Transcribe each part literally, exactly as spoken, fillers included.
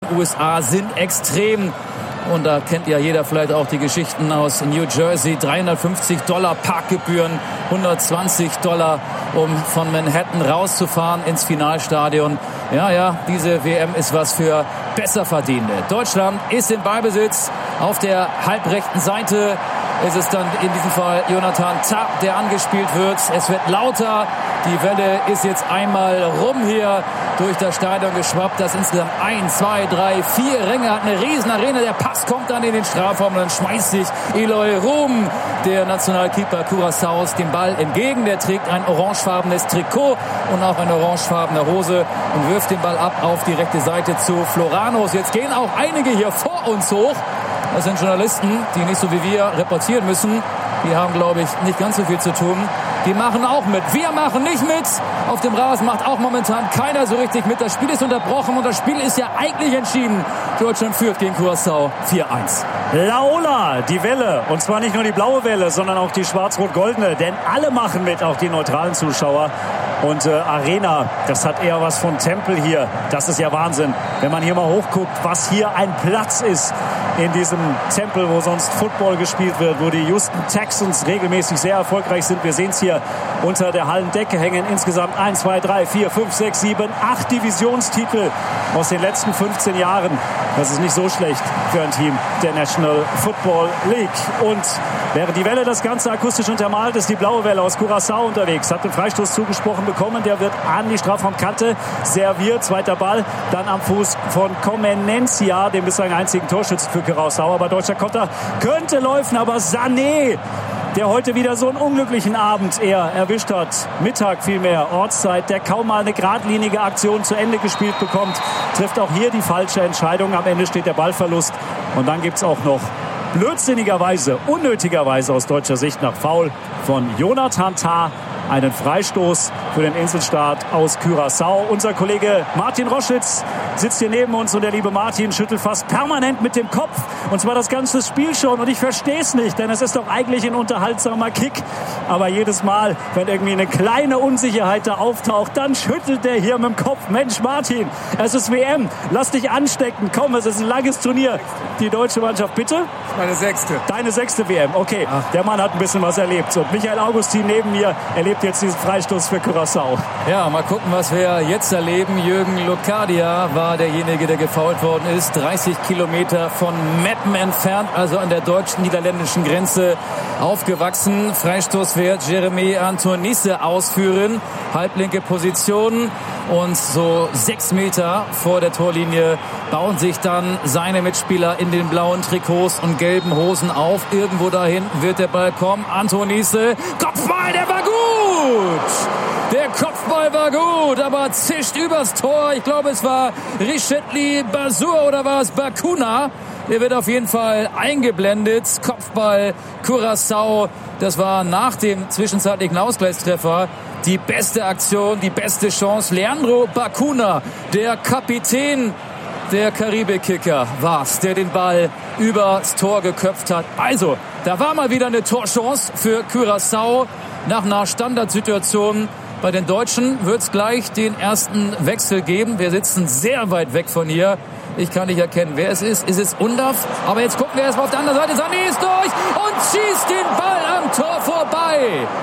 U S A sind extrem. Und da kennt ja jeder vielleicht auch die Geschichten aus New Jersey. dreihundertfünfzig Dollar Parkgebühren, hundertzwanzig Dollar, um von Manhattan rauszufahren ins Finalstadion. Ja, ja, diese W M ist was für Besserverdienende. Deutschland ist in Ballbesitz. Auf der halbrechten Seite ist es dann in diesem Fall Jonathan Tah, der angespielt wird. Es wird lauter. Die Welle ist jetzt einmal rum hier durch das Stadion geschwappt. Das insgesamt eins, zwei, drei, vier Ränge hat, eine riesen Arena. Der Pass kommt dann in den Strafraum und dann schmeißt sich Eloy Room, der Nationalkeeper Curaçaos, den Ball entgegen. Der trägt ein orangefarbenes Trikot und auch eine orangefarbene Hose und wirft den Ball ab auf die rechte Seite zu Floranos. Jetzt gehen auch einige hier vor uns hoch. Das sind Journalisten, die nicht so wie wir reportieren müssen. Die haben, glaube ich, nicht ganz so viel zu tun. Die machen auch mit. Wir machen nicht mit. Auf dem Rasen macht auch momentan keiner so richtig mit. Das Spiel ist unterbrochen und das Spiel ist ja eigentlich entschieden. Deutschland führt gegen Curaçao vier eins. Laola, die Welle. Und zwar nicht nur die blaue Welle, sondern auch die schwarz-rot-goldene. Denn alle machen mit, auch die neutralen Zuschauer. Und äh, Arena, das hat eher was von Tempel hier. Das ist ja Wahnsinn. Wenn man hier mal hochguckt, was hier ein Platz ist in diesem Tempel, wo sonst Football gespielt wird, wo die Houston Texans regelmäßig sehr erfolgreich sind. Wir sehen es hier unter der Hallendecke hängen insgesamt eins, zwei, drei, vier, fünf, sechs, sieben, acht Divisionstitel aus den letzten fünfzehn Jahren. Das ist nicht so schlecht für ein Team der National Football League. Und während die Welle das Ganze akustisch untermalt, ist die blaue Welle aus Curaçao unterwegs. Hat den Freistoß zugesprochen bekommen. Der wird an die Strafraumkante serviert. Zweiter Ball dann am Fuß von Comenencia, dem bislang einzigen Torschützen für Curaçao. Aber deutscher Konter könnte laufen, aber Sané, der heute wieder so einen unglücklichen Abend eher erwischt hat. Mittag vielmehr, Ortszeit, der kaum mal eine geradlinige Aktion zu Ende gespielt bekommt, trifft auch hier die falsche Entscheidung. Am Ende steht der Ballverlust. Und dann gibt es auch noch blödsinnigerweise, unnötigerweise aus deutscher Sicht nach Foul von Jonathan Tah einen Freistoß für den Inselstaat aus Curaçao. Unser Kollege Martin Roschitz sitzt hier neben uns und der liebe Martin schüttelt fast permanent mit dem Kopf. Und zwar das ganze Spiel schon. Und ich verstehe es nicht, denn es ist doch eigentlich ein unterhaltsamer Kick. Aber jedes Mal, wenn irgendwie eine kleine Unsicherheit da auftaucht, dann schüttelt der hier mit dem Kopf. Mensch, Martin, es ist W M. Lass dich anstecken. Komm, es ist ein langes Turnier. Die deutsche Mannschaft, bitte? Meine sechste. Deine sechste W M. Okay, Ach. Der Mann hat ein bisschen was erlebt. Und Michael Augustin neben mir erlebt jetzt diesen Freistoß für Curaçao. Ja, mal gucken, was wir jetzt erleben. Jürgen Locadia war derjenige, der gefoult worden ist. dreißig Kilometer von Meppen entfernt, also an der deutsch-niederländischen Grenze aufgewachsen. Freistoß wird Jeremy Antonisse ausführen. Halblinke Position. Und so sechs Meter vor der Torlinie bauen sich dann seine Mitspieler in den blauen Trikots und gelben Hosen auf. Irgendwo dahin wird der Ball kommen. Antonisse, Kopfball, der war gut! Der Kopfball war gut, aber zischt übers Tor. Ich glaube, es war Richetli Basur oder war es Bakuna? Der wird auf jeden Fall eingeblendet. Kopfball Curaçao. Das war nach dem zwischenzeitlichen Ausgleichstreffer die beste Aktion, die beste Chance. Leandro Bakuna, der Kapitän der Karibik-Kicker, war's, der den Ball übers Tor geköpft hat. Also, da war mal wieder eine Torchance für Curaçao nach einer Standardsituation. Bei den Deutschen wird's gleich den ersten Wechsel geben. Wir sitzen sehr weit weg von hier. Ich kann nicht erkennen, wer es ist. Ist es Undav? Aber jetzt gucken wir erstmal auf der anderen Seite. Sané ist durch und schießt den Ball am Tor vorbei.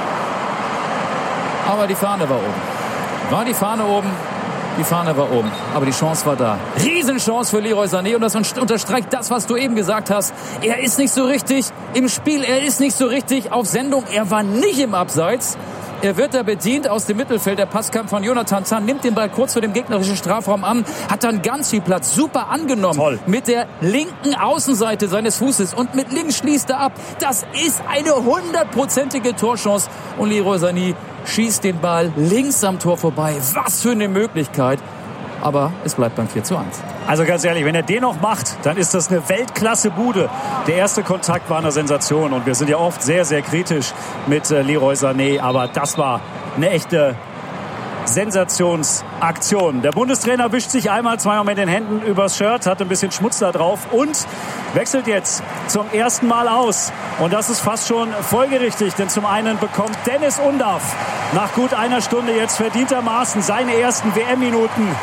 Aber die Fahne war oben. War die Fahne oben? Die Fahne war oben. Aber die Chance war da. Riesenchance für Leroy Sané. Und das unterstreicht das, was du eben gesagt hast. Er ist nicht so richtig im Spiel. Er ist nicht so richtig auf Sendung. Er war nicht im Abseits. Er wird da bedient aus dem Mittelfeld. Der Passkampf von Jonathan Tah nimmt den Ball kurz vor dem gegnerischen Strafraum an, hat dann ganz viel Platz, super angenommen. Toll. Mit der linken Außenseite seines Fußes und mit links schließt er ab. Das ist eine hundertprozentige Torchance. Und Leroy Sané schießt den Ball links am Tor vorbei. Was für eine Möglichkeit. Aber es bleibt beim vier zu eins. Also ganz ehrlich, wenn er den noch macht, dann ist das eine Weltklasse-Bude. Der erste Kontakt war eine Sensation und wir sind ja oft sehr, sehr kritisch mit äh, Leroy Sané, aber das war eine echte Sensationsaktion. Der Bundestrainer wischt sich einmal, zweimal mit den Händen übers Shirt, hat ein bisschen Schmutz da drauf und wechselt jetzt zum ersten Mal aus. Und das ist fast schon folgerichtig, denn zum einen bekommt Dennis Undav nach gut einer Stunde jetzt verdientermaßen seine ersten W M-Minuten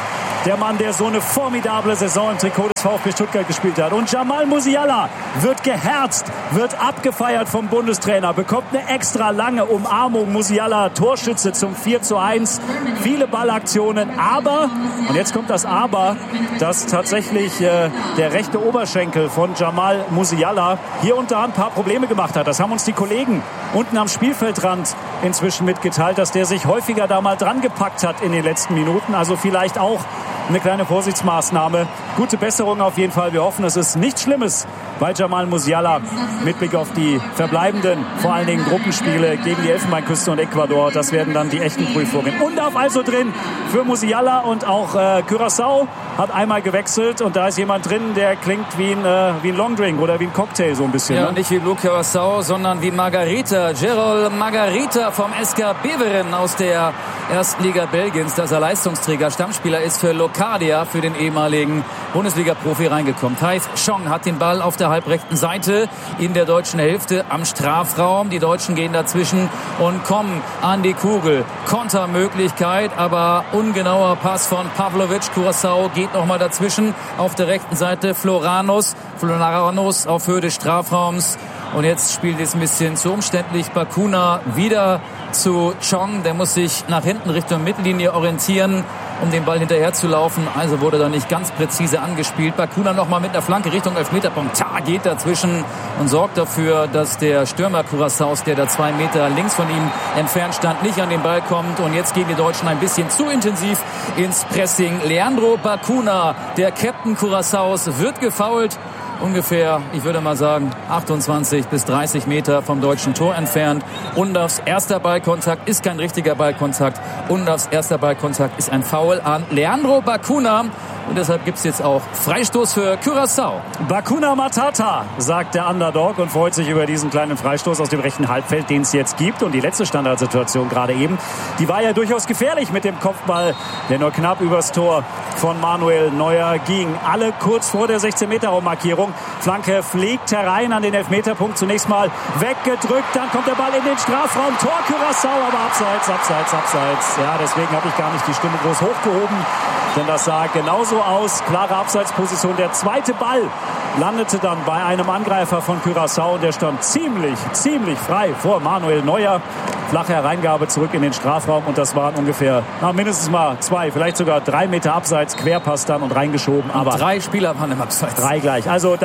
Der Mann, der so eine formidable Saison im Trikot des VfB Stuttgart gespielt hat. Und Jamal Musiala wird geherzt, wird abgefeiert vom Bundestrainer, bekommt eine extra lange Umarmung. Musiala, Torschütze zum vier zu eins. Viele Ballaktionen, aber, und jetzt kommt das Aber, dass tatsächlich äh, der rechte Oberschenkel von Jamal Musiala hier und da ein paar Probleme gemacht hat. Das haben uns die Kollegen unten am Spielfeldrand inzwischen mitgeteilt, dass der sich häufiger da mal dran gepackt hat in den letzten Minuten. Also vielleicht auch eine kleine Vorsichtsmaßnahme. Gute Besserung auf jeden Fall. Wir hoffen, es ist nichts Schlimmes bei Jamal Musiala mit Blick auf die verbleibenden, vor allen Dingen Gruppenspiele gegen die Elfenbeinküste und Ecuador. Das werden dann die echten Prüfungen. Undav also drin für Musiala und auch äh, Curaçao hat einmal gewechselt und da ist jemand drin, der klingt wie ein, äh, wie ein Longdrink oder wie ein Cocktail so ein bisschen. Ja, ne? Nicht wie Blue Curaçao, sondern wie Margarita. Gerald Margarita vom S K Beveren aus der ersten Liga Belgiens, dass er Leistungsträger, Stammspieler ist für Locadia, für den ehemaligen Bundesliga-Profi reingekommen. Thais Chong hat den Ball auf der halbrechten Seite in der deutschen Hälfte am Strafraum. Die Deutschen gehen dazwischen und kommen an die Kugel. Kontermöglichkeit, aber ungenauer Pass von Pavlovic. Curaçao geht nochmal dazwischen. Auf der rechten Seite Floranos. Floranos auf Höhe des Strafraums. Und jetzt spielt es ein bisschen zu umständlich. Bacuna wieder zu Chong. Der muss sich nach hinten Richtung Mittellinie orientieren, um den Ball hinterher zu laufen. Also wurde da nicht ganz präzise angespielt. Bacuna nochmal mit einer Flanke Richtung Elfmeterpunkt. Ta geht dazwischen und sorgt dafür, dass der Stürmer Curaçaos, der da zwei Meter links von ihm entfernt stand, nicht an den Ball kommt. Und jetzt gehen die Deutschen ein bisschen zu intensiv ins Pressing. Leandro Bacuna, der Captain Curaçaos, wird gefoult. Ungefähr, ich würde mal sagen, achtundzwanzig bis dreißig Meter vom deutschen Tor entfernt. Undavs erster Ballkontakt ist kein richtiger Ballkontakt. Undavs erster Ballkontakt ist ein Foul an Leandro Bacuna. Und deshalb gibt es jetzt auch Freistoß für Curaçao. Bacuna Matata, sagt der Underdog und freut sich über diesen kleinen Freistoß aus dem rechten Halbfeld, den es jetzt gibt. Und die letzte Standardsituation gerade eben, die war ja durchaus gefährlich mit dem Kopfball, der nur knapp übers Tor von Manuel Neuer ging. Alle kurz vor der sechzehn-Meter-Raum-Markierung. Flanke fliegt herein an den Elfmeterpunkt. Zunächst mal weggedrückt, dann kommt der Ball in den Strafraum. Tor Curaçao, aber abseits, abseits, abseits. Ja, deswegen habe ich gar nicht die Stimme groß hochgehoben, denn das sah genauso aus. Klare Abseitsposition. Der zweite Ball landete dann bei einem Angreifer von Curaçao und der stand ziemlich, ziemlich frei vor Manuel Neuer. Flache Hereingabe zurück in den Strafraum und das waren ungefähr na, mindestens mal zwei, vielleicht sogar drei Meter abseits. Querpass dann und reingeschoben. Und aber drei Spieler waren im Abseits. Drei gleich. Also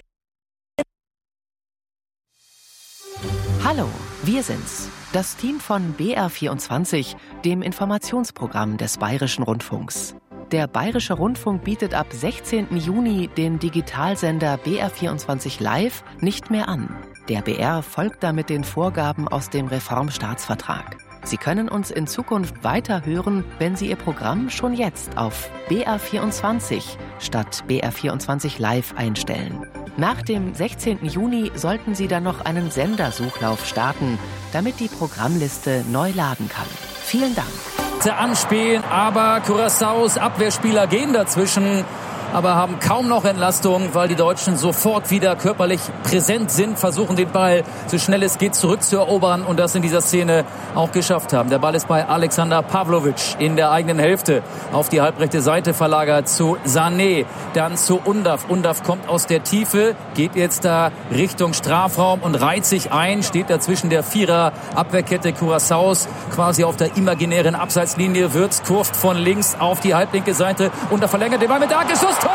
Hallo, wir sind's. Das Team von B R vierundzwanzig, dem Informationsprogramm des Bayerischen Rundfunks. Der Bayerische Rundfunk bietet ab sechzehnten Juni den Digitalsender B R vierundzwanzig Live nicht mehr an. Der B R folgt damit den Vorgaben aus dem Reformstaatsvertrag. Sie können uns in Zukunft weiter hören, wenn Sie Ihr Programm schon jetzt auf B R vierundzwanzig statt B R vierundzwanzig Live einstellen. Nach dem sechzehnten Juni sollten Sie dann noch einen Sendersuchlauf starten, damit die Programmliste neu laden kann. Vielen Dank. Anspielen, aber Curaçaos Abwehrspieler gehen dazwischen, aber haben kaum noch Entlastung, weil die Deutschen sofort wieder körperlich präsent sind, versuchen den Ball so schnell es geht zurückzuerobern und das in dieser Szene auch geschafft haben. Der Ball ist bei Alexander Pavlovic in der eigenen Hälfte auf die halbrechte Seite verlagert zu Sané, dann zu Undav. Undav kommt aus der Tiefe, geht jetzt da Richtung Strafraum und reiht sich ein, steht da zwischen der Vierer Abwehrkette Curaçaos quasi auf der imaginären Abseitslinie, Wirtz kurvt von links auf die halblinke Seite und da verlängert den Ball mit Dargeschuss. Tor!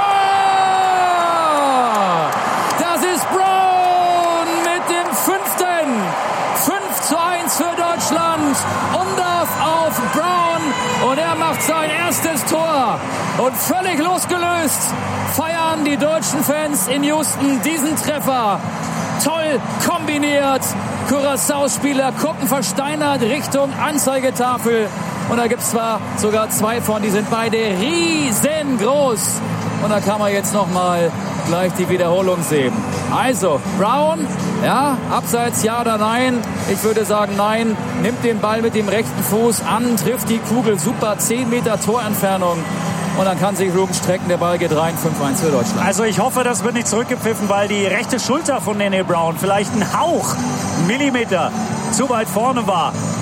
Das ist Brown mit dem fünften. fünf zu eins für Deutschland. Undav auf Brown und er macht sein erstes Tor. Und völlig losgelöst feiern die deutschen Fans in Houston diesen Treffer. Toll kombiniert. Curaçao-Spieler gucken versteinert Richtung Anzeigetafel. Und da gibt es zwar sogar zwei von, die sind beide riesengroß. Und da kann man jetzt nochmal gleich die Wiederholung sehen. Also, Brown, ja, abseits ja oder nein? Ich würde sagen nein. Nimmt den Ball mit dem rechten Fuß an, trifft die Kugel, super, zehn Meter Torentfernung. Und dann kann sich Ruben strecken, der Ball geht rein, fünf eins für Deutschland. Also ich hoffe, das wird nicht zurückgepfiffen, weil die rechte Schulter von Nene Brown vielleicht ein Hauch, einen Millimeter zu weit vorne war.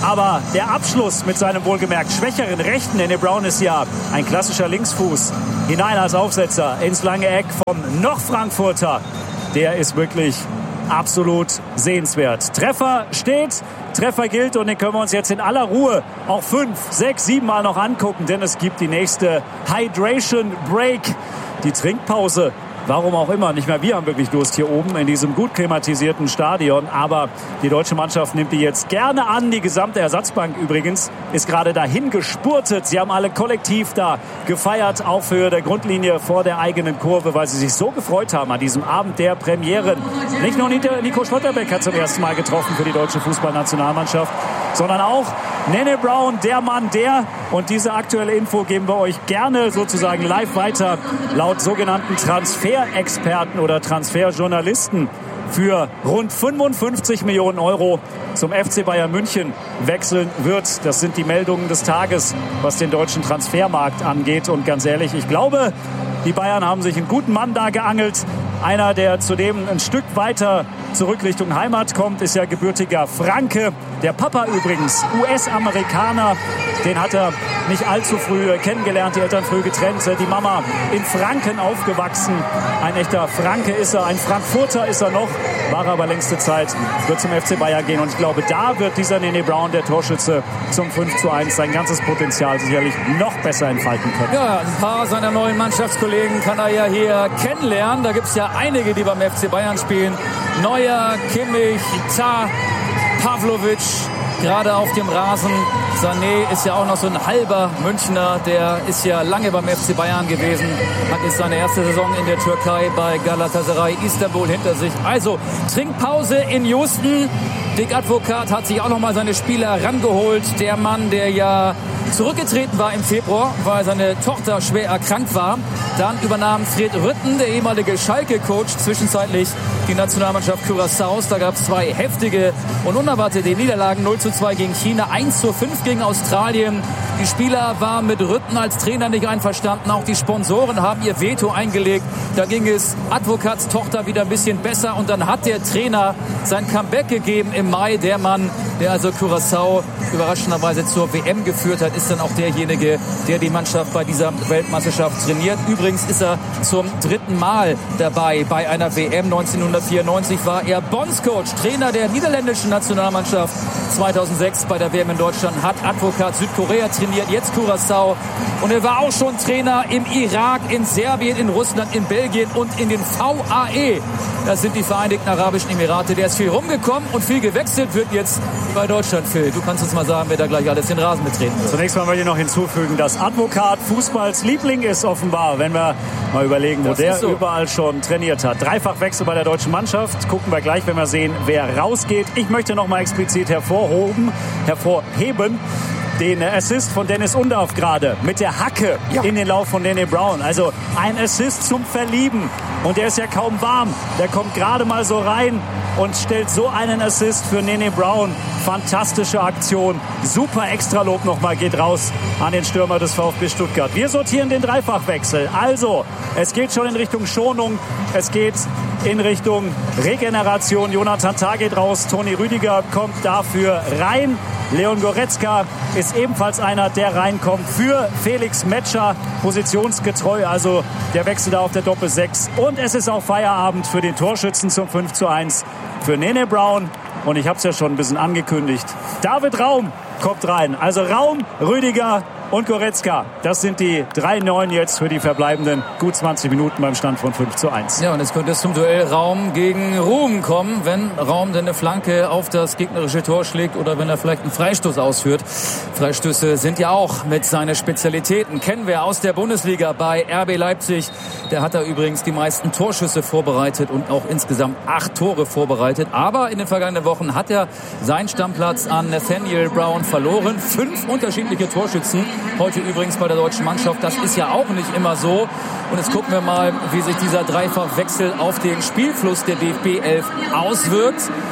Aber der Abschluss mit seinem wohlgemerkt schwächeren Rechten, Nene Brown ist ja ein klassischer Linksfuß, hinein als Aufsetzer ins lange Eck vom noch Frankfurter, der ist wirklich absolut sehenswert. Treffer steht, Treffer gilt und den können wir uns jetzt in aller Ruhe auch fünf, sechs, sieben Mal noch angucken, denn es gibt die nächste Hydration Break, die Trinkpause. Warum auch immer, nicht mehr wir haben wirklich Durst hier oben in diesem gut klimatisierten Stadion, aber die deutsche Mannschaft nimmt die jetzt gerne an. Die gesamte Ersatzbank übrigens ist gerade dahin gespurtet. Sie haben alle kollektiv da gefeiert auf Höhe der Grundlinie vor der eigenen Kurve, weil sie sich so gefreut haben an diesem Abend der Premieren. Nicht nur Nico Schlotterbeck hat zum ersten Mal getroffen für die deutsche Fußballnationalmannschaft, sondern auch Nene Brown, der Mann, der. Und diese aktuelle Info geben wir euch gerne sozusagen live weiter. Laut sogenannten Transferexperten oder Transferjournalisten für rund fünfundfünfzig Millionen Euro zum F C Bayern München wechseln wird. Das sind die Meldungen des Tages, was den deutschen Transfermarkt angeht. Und ganz ehrlich, ich glaube, die Bayern haben sich einen guten Mann da geangelt. Einer, der zudem ein Stück weiter zurück Richtung Heimat kommt, ist ja gebürtiger Franke. Der Papa übrigens, U S-Amerikaner, den hat er nicht allzu früh kennengelernt, die Eltern früh getrennt. Die Mama in Franken aufgewachsen. Ein echter Franke ist er, ein Frankfurter ist er noch, war aber längste Zeit, wird zum F C Bayern gehen. Und ich glaube, da wird dieser Nene Brown, der Torschütze, zum fünf zu eins sein ganzes Potenzial sicherlich noch besser entfalten können. Ja, ein paar seiner neuen Mannschaftskollegen kann er ja hier kennenlernen. Da gibt es ja einige, die beim F C Bayern spielen. Neuer, Kimmich, Tah, Pavlovic, gerade auf dem Rasen. Sané ist ja auch noch so ein halber Münchner, der ist ja lange beim F C Bayern gewesen, hat jetzt seine erste Saison in der Türkei bei Galatasaray Istanbul hinter sich. Also Trinkpause in Houston. Dick Advokat hat sich auch noch mal seine Spieler rangeholt. Der Mann, der ja zurückgetreten war im Februar, weil seine Tochter schwer erkrankt war. Dann übernahm Fred Rütten, der ehemalige Schalke-Coach, zwischenzeitlich die Nationalmannschaft Curaçaos. Da gab es zwei heftige und unerwartete Niederlagen. null zu zwei gegen China, eins zu fünf gegen Australien. Die Spieler waren mit Rütten als Trainer nicht einverstanden. Auch die Sponsoren haben ihr Veto eingelegt. Da ging es Advokats Tochter wieder ein bisschen besser. Und dann hat der Trainer sein Comeback gegeben im Mai. Der Mann, der also Curaçao überraschenderweise zur W M geführt hat, ist dann auch derjenige, der die Mannschaft bei dieser Weltmeisterschaft trainiert. Übrigens ist er zum dritten Mal dabei bei einer W M. neunzehnhundertvierundneunzig war er Bondscoach, Trainer der niederländischen Nationalmannschaft. zweitausendsechs bei der W M in Deutschland hat Advokat Südkorea trainiert, jetzt Curaçao. Und er war auch schon Trainer im Irak, in Serbien, in Russland, in Belgien und in den V A E. Das sind die Vereinigten Arabischen Emirate. Der ist viel rumgekommen und viel gewechselt wird jetzt bei Deutschland. Phil, du kannst uns mal sagen, wer da gleich alles den Rasen betreten wird. Zunächst mal möchte ich noch hinzufügen, dass Advokat Fußballs Liebling ist offenbar, wenn wir mal überlegen, wo das der so überall schon trainiert hat. Dreifachwechsel bei der deutschen Mannschaft. Gucken wir gleich, wenn wir sehen, wer rausgeht. Ich möchte noch mal explizit hervorheben, hervorheben den Assist von Dennis Undaff gerade mit der Hacke ja. in den Lauf von Nene Brown. Also ein Assist zum Verlieben. Und der ist ja kaum warm. Der kommt gerade mal so rein und stellt so einen Assist für Nene Brown. Fantastische Aktion. Super Extralob nochmal geht raus an den Stürmer des VfB Stuttgart. Wir sortieren den Dreifachwechsel. Also, es geht schon in Richtung Schonung. Es geht in Richtung Regeneration. Jonathan Tah geht raus. Toni Rüdiger kommt dafür rein. Leon Goretzka ist ebenfalls einer, der reinkommt für Felix Metscher, positionsgetreu, also der Wechsel da auf der Doppel sechs. Und es ist auch Feierabend für den Torschützen zum fünf zu eins für Nene Brown. Und ich habe es ja schon ein bisschen angekündigt. David Raum kommt rein. Also Raum, Rüdiger und Goretzka. Das sind die drei Neuen jetzt für die verbleibenden gut zwanzig Minuten beim Stand von fünf zu eins. Ja, und jetzt könnte es zum Duell Raum gegen Ruhm kommen, wenn Raum dann eine Flanke auf das gegnerische Tor schlägt oder wenn er vielleicht einen Freistoß ausführt. Freistöße sind ja auch mit seinen Spezialitäten. Kennen wir aus der Bundesliga bei R B Leipzig. Der hat da übrigens die meisten Torschüsse vorbereitet und auch insgesamt acht Tore vorbereitet. Aber in den vergangenen Wochen hat er seinen Stammplatz an Nathaniel Brown verloren. Fünf unterschiedliche Torschützen. Heute übrigens bei der deutschen Mannschaft. Das ist ja auch nicht immer so. Und jetzt gucken wir mal, wie sich dieser Dreifachwechsel auf den Spielfluss der D F B elf auswirkt.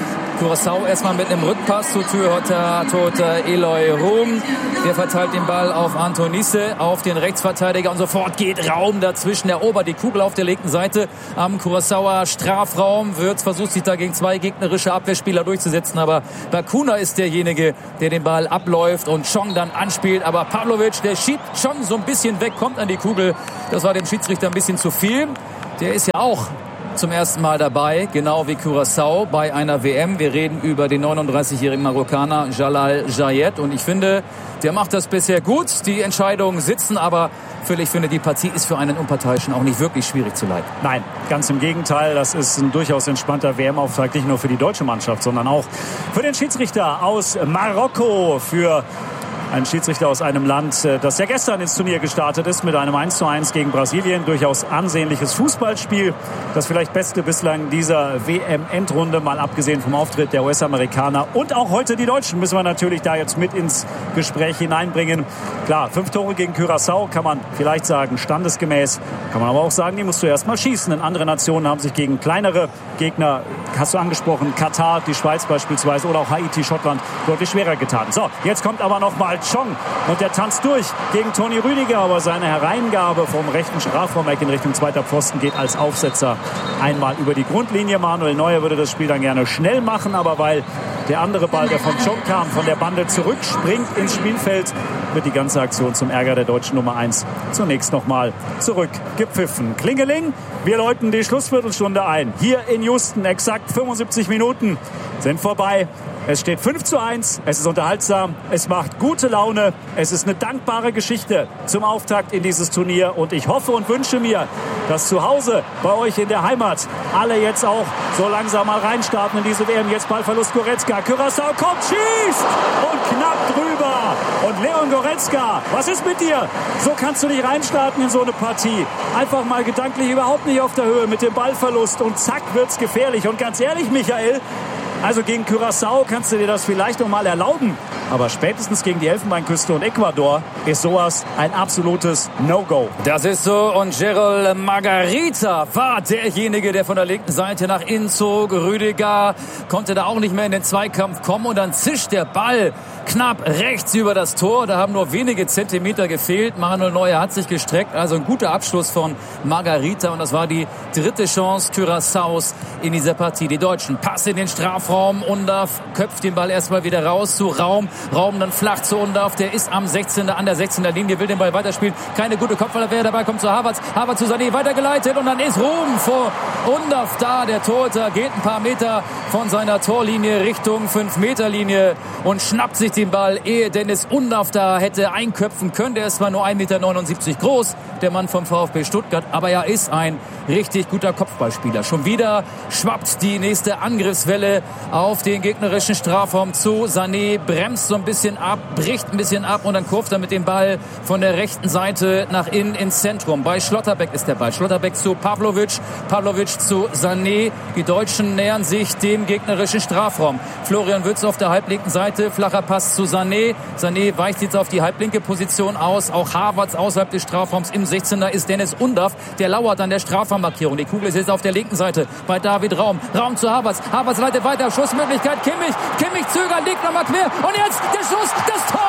Curaçao erstmal mit einem Rückpass zu Torhüter Torhüter Eloy Rum. Der verteilt den Ball auf Antonisse, auf den Rechtsverteidiger und sofort geht Raum dazwischen. Erobert die Kugel auf der linken Seite am Curaçaoer Strafraum. Wirtz versucht sich da gegen zwei gegnerische Abwehrspieler durchzusetzen, aber Bacuna ist derjenige, der den Ball abläuft und Chong dann anspielt. Aber Pavlovic, der schiebt Chong so ein bisschen weg, kommt an die Kugel. Das war dem Schiedsrichter ein bisschen zu viel. Der ist ja auch zum ersten Mal dabei, genau wie Curaçao bei einer W M. Wir reden über den neununddreißigjährigen Marokkaner Jalal Jayet und ich finde, der macht das bisher gut. Die Entscheidungen sitzen, aber ich finde, die Partie ist für einen Unparteiischen auch nicht wirklich schwierig zu leiten. Nein, ganz im Gegenteil. Das ist ein durchaus entspannter W M-Auftakt, nicht nur für die deutsche Mannschaft, sondern auch für den Schiedsrichter aus Marokko, für ein Schiedsrichter aus einem Land, das ja gestern ins Turnier gestartet ist mit einem eins zu eins gegen Brasilien. Durchaus ansehnliches Fußballspiel. Das vielleicht beste bislang dieser W M-Endrunde, mal abgesehen vom Auftritt der U S-Amerikaner. Und auch heute die Deutschen müssen wir natürlich da jetzt mit ins Gespräch hineinbringen. Klar, fünf Tore gegen Curaçao kann man vielleicht sagen, standesgemäß. Kann man aber auch sagen, die musst du erst mal schießen. Denn andere Nationen haben sich gegen kleinere Gegner, hast du angesprochen, Katar, die Schweiz beispielsweise oder auch Haiti, Schottland, deutlich schwerer getan. So, jetzt kommt aber noch mal Chong und der tanzt durch gegen Toni Rüdiger, aber seine Hereingabe vom rechten Strafraumeck in Richtung zweiter Pfosten geht als Aufsetzer einmal über die Grundlinie. Manuel Neuer würde das Spiel dann gerne schnell machen, aber weil der andere Ball, der von Chong kam, von der Bande zurückspringt ins Spielfeld, wird die ganze Aktion zum Ärger der deutschen Nummer eins zunächst nochmal zurückgepfiffen. Klingeling, wir läuten die Schlussviertelstunde ein. Hier in Houston, exakt fünfundsiebzig Minuten sind vorbei. Es steht fünf zu eins, es ist unterhaltsam, es macht gute Laune, es ist eine dankbare Geschichte zum Auftakt in dieses Turnier und ich hoffe und wünsche mir, dass zu Hause bei euch in der Heimat alle jetzt auch so langsam mal reinstarten in diese W M. Jetzt Ballverlust Goretzka, Curaçao kommt, schießt und knapp drüber und Leon Goretzka, was ist mit dir? So kannst du nicht reinstarten in so eine Partie. Einfach mal gedanklich überhaupt nicht auf der Höhe mit dem Ballverlust und zack wird's gefährlich und ganz ehrlich, Michael, also gegen Curaçao kannst du dir das vielleicht noch mal erlauben. Aber spätestens gegen die Elfenbeinküste und Ecuador ist sowas ein absolutes No-Go. Das ist so. Und Gerald Margarita war derjenige, der von der linken Seite nach innen zog. Rüdiger konnte da auch nicht mehr in den Zweikampf kommen. Und dann zischt der Ball knapp rechts über das Tor. Da haben nur wenige Zentimeter gefehlt. Manuel Neuer hat sich gestreckt. Also ein guter Abschluss von Margarita. Und das war die dritte Chance Curaçaos in dieser Partie. Die Deutschen Pass in den Strafraum. Undav köpft den Ball erstmal wieder raus zu Raum. Raum dann flach zu Undav. Der ist am sechzehner an der sechzehner Linie, will den Ball weiterspielen. Keine gute Kopfballabwehr dabei, kommt zu Havertz. Havertz zu Sané weitergeleitet und dann ist Ruhm vor Undav da. Der Torhüter geht ein paar Meter von seiner Torlinie Richtung fünf Meter Linie und schnappt sich den Ball, ehe Dennis Undav da hätte einköpfen können. Der ist zwar nur ein Meter neunundsiebzig groß, der Mann vom VfB Stuttgart, aber er ist ein richtig guter Kopfballspieler. Schon wieder schwappt die nächste Angriffswelle auf den gegnerischen Strafraum zu. Sané bremst so ein bisschen ab, bricht ein bisschen ab und dann kurft er mit dem Ball von der rechten Seite nach innen ins Zentrum. Bei Schlotterbeck ist der Ball. Schlotterbeck zu Pavlovic, Pavlovic zu Sané. Die Deutschen nähern sich dem gegnerischen Strafraum. Florian Wirtz auf der halblinken Seite, flacher Pass zu Sané. Sané weicht jetzt auf die halblinke Position aus. Auch Havertz außerhalb des Strafraums. Im sechzehner ist Dennis Undav, der lauert an der Strafraummarkierung. Die Kugel ist jetzt auf der linken Seite bei David Raum. Raum zu Havertz. Havertz leitet weiter. Schussmöglichkeit. Kimmich. Kimmich zögert, legt nochmal quer. Und jetzt der Schuss. Das Tor!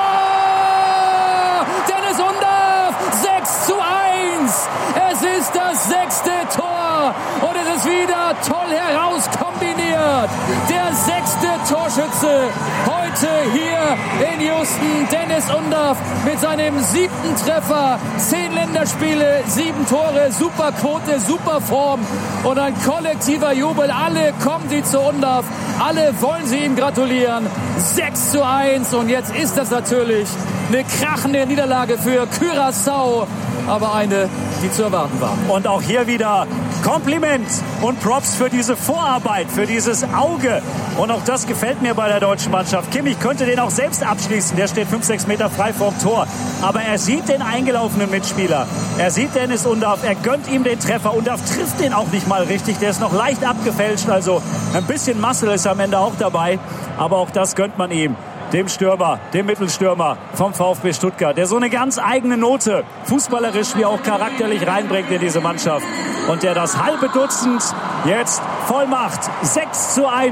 Dennis Undav. sechs zu eins. Es ist das sechste Tor. Und es ist wieder toll herauskombiniert. Der sechste Torschütze heute hier in Houston. Dennis Undav mit seinem siebten Treffer. Zehn Länderspiele, sieben Tore, super Quote, super Form. Und ein kollektiver Jubel. Alle kommen sie zu Undav. Alle wollen sie ihm gratulieren. sechs zu eins. Und jetzt ist das natürlich eine krachende Niederlage für Curaçao. Aber eine, die zu erwarten war. Und auch hier wieder Kompliment und Props für diese Vorarbeit, für dieses Auge. Und auch das gefällt mir bei der deutschen Mannschaft. Kimmich könnte den auch selbst abschließen. Der steht fünf, sechs Meter frei vorm Tor. Aber er sieht den eingelaufenen Mitspieler. Er sieht Dennis Undav. Er gönnt ihm den Treffer. Undav trifft den auch nicht mal richtig. Der ist noch leicht abgefälscht. Also ein bisschen Muscle ist am Ende auch dabei. Aber auch das gönnt man ihm. Dem Stürmer, dem Mittelstürmer vom VfB Stuttgart, der so eine ganz eigene Note, fußballerisch wie auch charakterlich reinbringt in diese Mannschaft. Und der das halbe Dutzend jetzt voll macht. sechs zu eins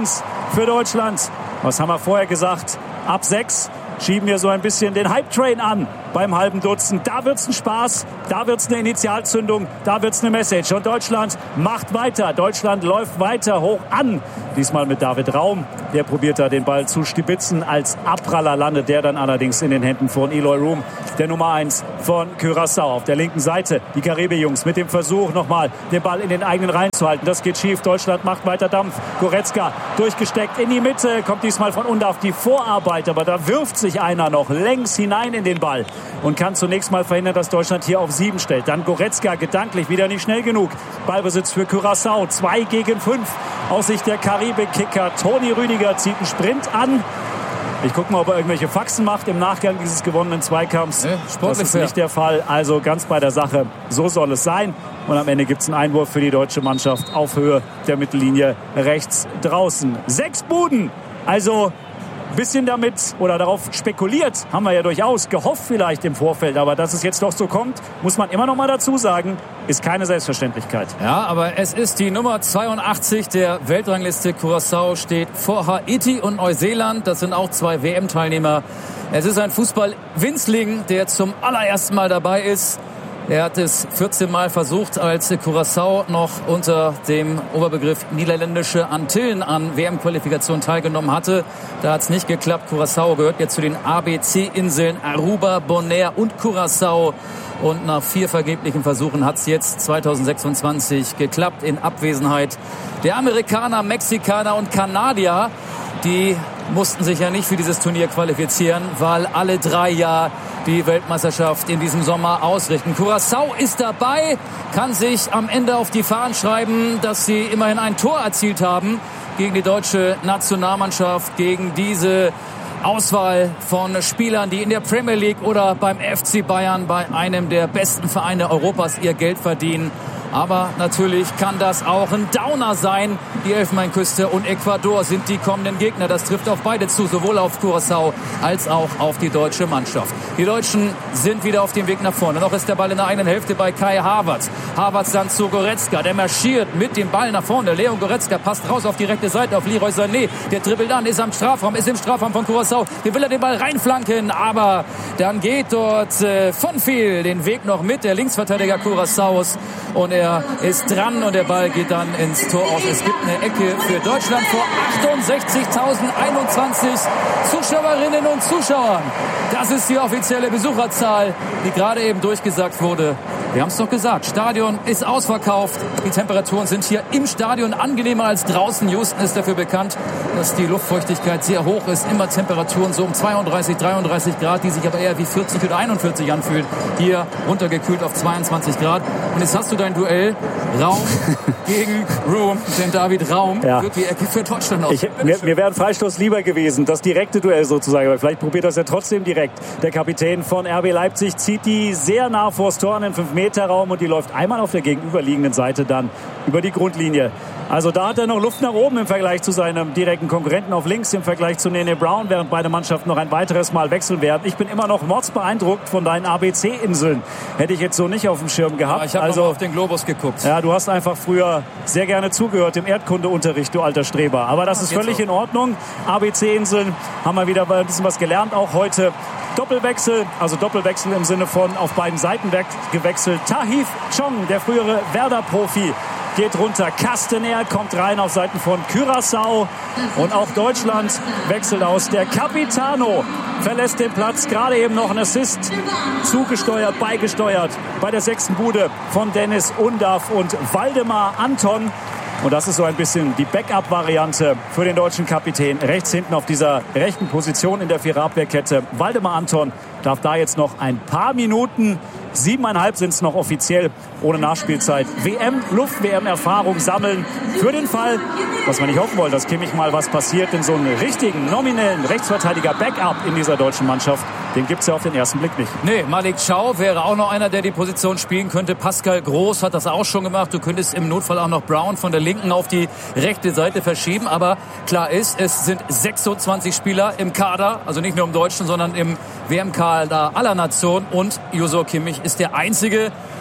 für Deutschland. Was haben wir vorher gesagt? Ab sechs schieben wir so ein bisschen den Hype-Train an beim halben Dutzend. Da wird's ein Spaß, da wird's eine Initialzündung, da wird's eine Message. Und Deutschland macht weiter. Deutschland läuft weiter hoch an. Diesmal mit David Raum. Der probiert da den Ball zu stibitzen. Als Abpraller landet der dann allerdings in den Händen von Eloy Room, der Nummer eins von Curaçao. Auf der linken Seite die Karibik-Jungs mit dem Versuch nochmal den Ball in den eigenen Reihen zu halten. Das geht schief. Deutschland macht weiter Dampf. Goretzka durchgesteckt in die Mitte. Kommt diesmal von Undav die Vorarbeit. Aber da wirft sich einer noch längs hinein in den Ball und kann zunächst mal verhindern, dass Deutschland hier auf sieben stellt. Dann Goretzka gedanklich wieder nicht schnell genug. Ballbesitz für Curaçao. Zwei gegen fünf aus Sicht der Karibik-Kicker. Toni Rüdiger zieht einen Sprint an. Ich gucke mal, ob er irgendwelche Faxen macht im Nachgang dieses gewonnenen Zweikampfs. Nee, das ist nicht der Fall. Also ganz bei der Sache. So soll es sein. Und am Ende gibt es einen Einwurf für die deutsche Mannschaft auf Höhe der Mittellinie rechts draußen. Sechs Buden. Also ein bisschen damit oder darauf spekuliert, haben wir ja durchaus gehofft vielleicht im Vorfeld. Aber dass es jetzt doch so kommt, muss man immer noch mal dazu sagen, ist keine Selbstverständlichkeit. Ja, aber es ist die Nummer zweiundachtzig der Weltrangliste. Curaçao steht vor Haiti und Neuseeland. Das sind auch zwei W M-Teilnehmer. Es ist ein Fußball-Winzling, der zum allerersten Mal dabei ist. Er hat es vierzehn Mal versucht, als Curaçao noch unter dem Oberbegriff Niederländische Antillen an W M-Qualifikationen teilgenommen hatte. Da hat es nicht geklappt. Curaçao gehört jetzt zu den A B C-Inseln Aruba, Bonaire und Curaçao. Und nach vier vergeblichen Versuchen hat es jetzt zweitausendsechsundzwanzig geklappt in Abwesenheit der Amerikaner, Mexikaner und Kanadier. Die mussten sich ja nicht für dieses Turnier qualifizieren, weil alle drei ja die Weltmeisterschaft in diesem Sommer ausrichten. Curaçao ist dabei, kann sich am Ende auf die Fahnen schreiben, dass sie immerhin ein Tor erzielt haben gegen die deutsche Nationalmannschaft, gegen diese Auswahl von Spielern, die in der Premier League oder beim F C Bayern, bei einem der besten Vereine Europas, ihr Geld verdienen. Aber natürlich kann das auch ein Downer sein. Die Elfenbeinküste und Ecuador sind die kommenden Gegner. Das trifft auf beide zu, sowohl auf Curaçao als auch auf die deutsche Mannschaft. Die Deutschen sind wieder auf dem Weg nach vorne. Noch ist der Ball in der eigenen Hälfte bei Kai Havertz. Havertz dann zu Goretzka. Der marschiert mit dem Ball nach vorne. Leon Goretzka passt raus auf die rechte Seite auf Leroy Sané. Der dribbelt an, ist am Strafraum, ist im Strafraum von Curaçao. Hier will er den Ball reinflanken, aber dann geht dort äh, von Viel den Weg noch mit, der Linksverteidiger Curaçaos. Und er ist dran und der Ball geht dann ins Tor aus. Es gibt eine Ecke für Deutschland vor achtundsechzigtausendeinundzwanzig Zuschauerinnen und Zuschauern. Das ist die offizielle Besucherzahl, die gerade eben durchgesagt wurde. Wir haben es doch gesagt, Stadion ist ausverkauft. Die Temperaturen sind hier im Stadion angenehmer als draußen. Houston ist dafür bekannt, dass die Luftfeuchtigkeit sehr hoch ist. Immer Temperaturen so um zweiunddreißig, dreiunddreißig Grad, die sich aber eher wie vierzig oder einundvierzig anfühlen. Hier runtergekühlt auf zweiundzwanzig Grad. Und jetzt hast du dein Duell Raum gegen Room. Denn David Raum ja. wird die Ecke für Deutschland aus. Ich, mir, mir wäre ein Freistoß lieber gewesen, das direkte Duell sozusagen. Aber vielleicht probiert das ja trotzdem direkt. Der Kapitän von R B Leipzig zieht die sehr nah vors Tor in den fünf Meter Raum und die läuft einmal auf der gegenüberliegenden Seite dann über die Grundlinie. Also da hat er noch Luft nach oben im Vergleich zu seinem direkten Konkurrenten auf links, im Vergleich zu Nene Brown, während beide Mannschaften noch ein weiteres Mal wechseln werden. Ich bin immer noch mordsbeeindruckt von deinen A B C-Inseln. Hätte ich jetzt so nicht auf dem Schirm gehabt. Ja, ich habe also auf den Globus geguckt. Ja, du hast einfach früher sehr gerne zugehört im Erdkundeunterricht, du alter Streber. Aber das ist völlig in Ordnung. A B C-Inseln haben wir wieder ein bisschen was gelernt, auch heute. Doppelwechsel, also Doppelwechsel im Sinne von auf beiden Seiten gewechselt. Tahith Chong, der frühere Werder-Profi, geht runter. Castaner kommt rein auf Seiten von Curaçao. Und auch Deutschland wechselt aus. Der Capitano verlässt den Platz. Gerade eben noch ein Assist zugesteuert, beigesteuert bei der sechsten Bude von Dennis Undav und Waldemar Anton. Und das ist so ein bisschen die Backup-Variante für den deutschen Kapitän. Rechts hinten auf dieser rechten Position in der Viererabwehrkette. Waldemar Anton darf da jetzt noch ein paar Minuten, siebeneinhalb sind es noch offiziell, ohne Nachspielzeit, W M, Luft-W M-Erfahrung sammeln. Für den Fall, was wir nicht hoffen wollen, dass Kimmich mal was passiert, in so einen richtigen, nominellen Rechtsverteidiger-Backup in dieser deutschen Mannschaft, den gibt es ja auf den ersten Blick nicht. Nee, Malik Chow wäre auch noch einer, der die Position spielen könnte. Pascal Groß hat das auch schon gemacht. Du könntest im Notfall auch noch Brown von der linken auf die rechte Seite verschieben. Aber klar ist, es sind sechsundzwanzig Spieler im Kader, also nicht nur im Deutschen, sondern im W M-Kader aller Nationen. Und Joshua Kimmich ist der Einzige,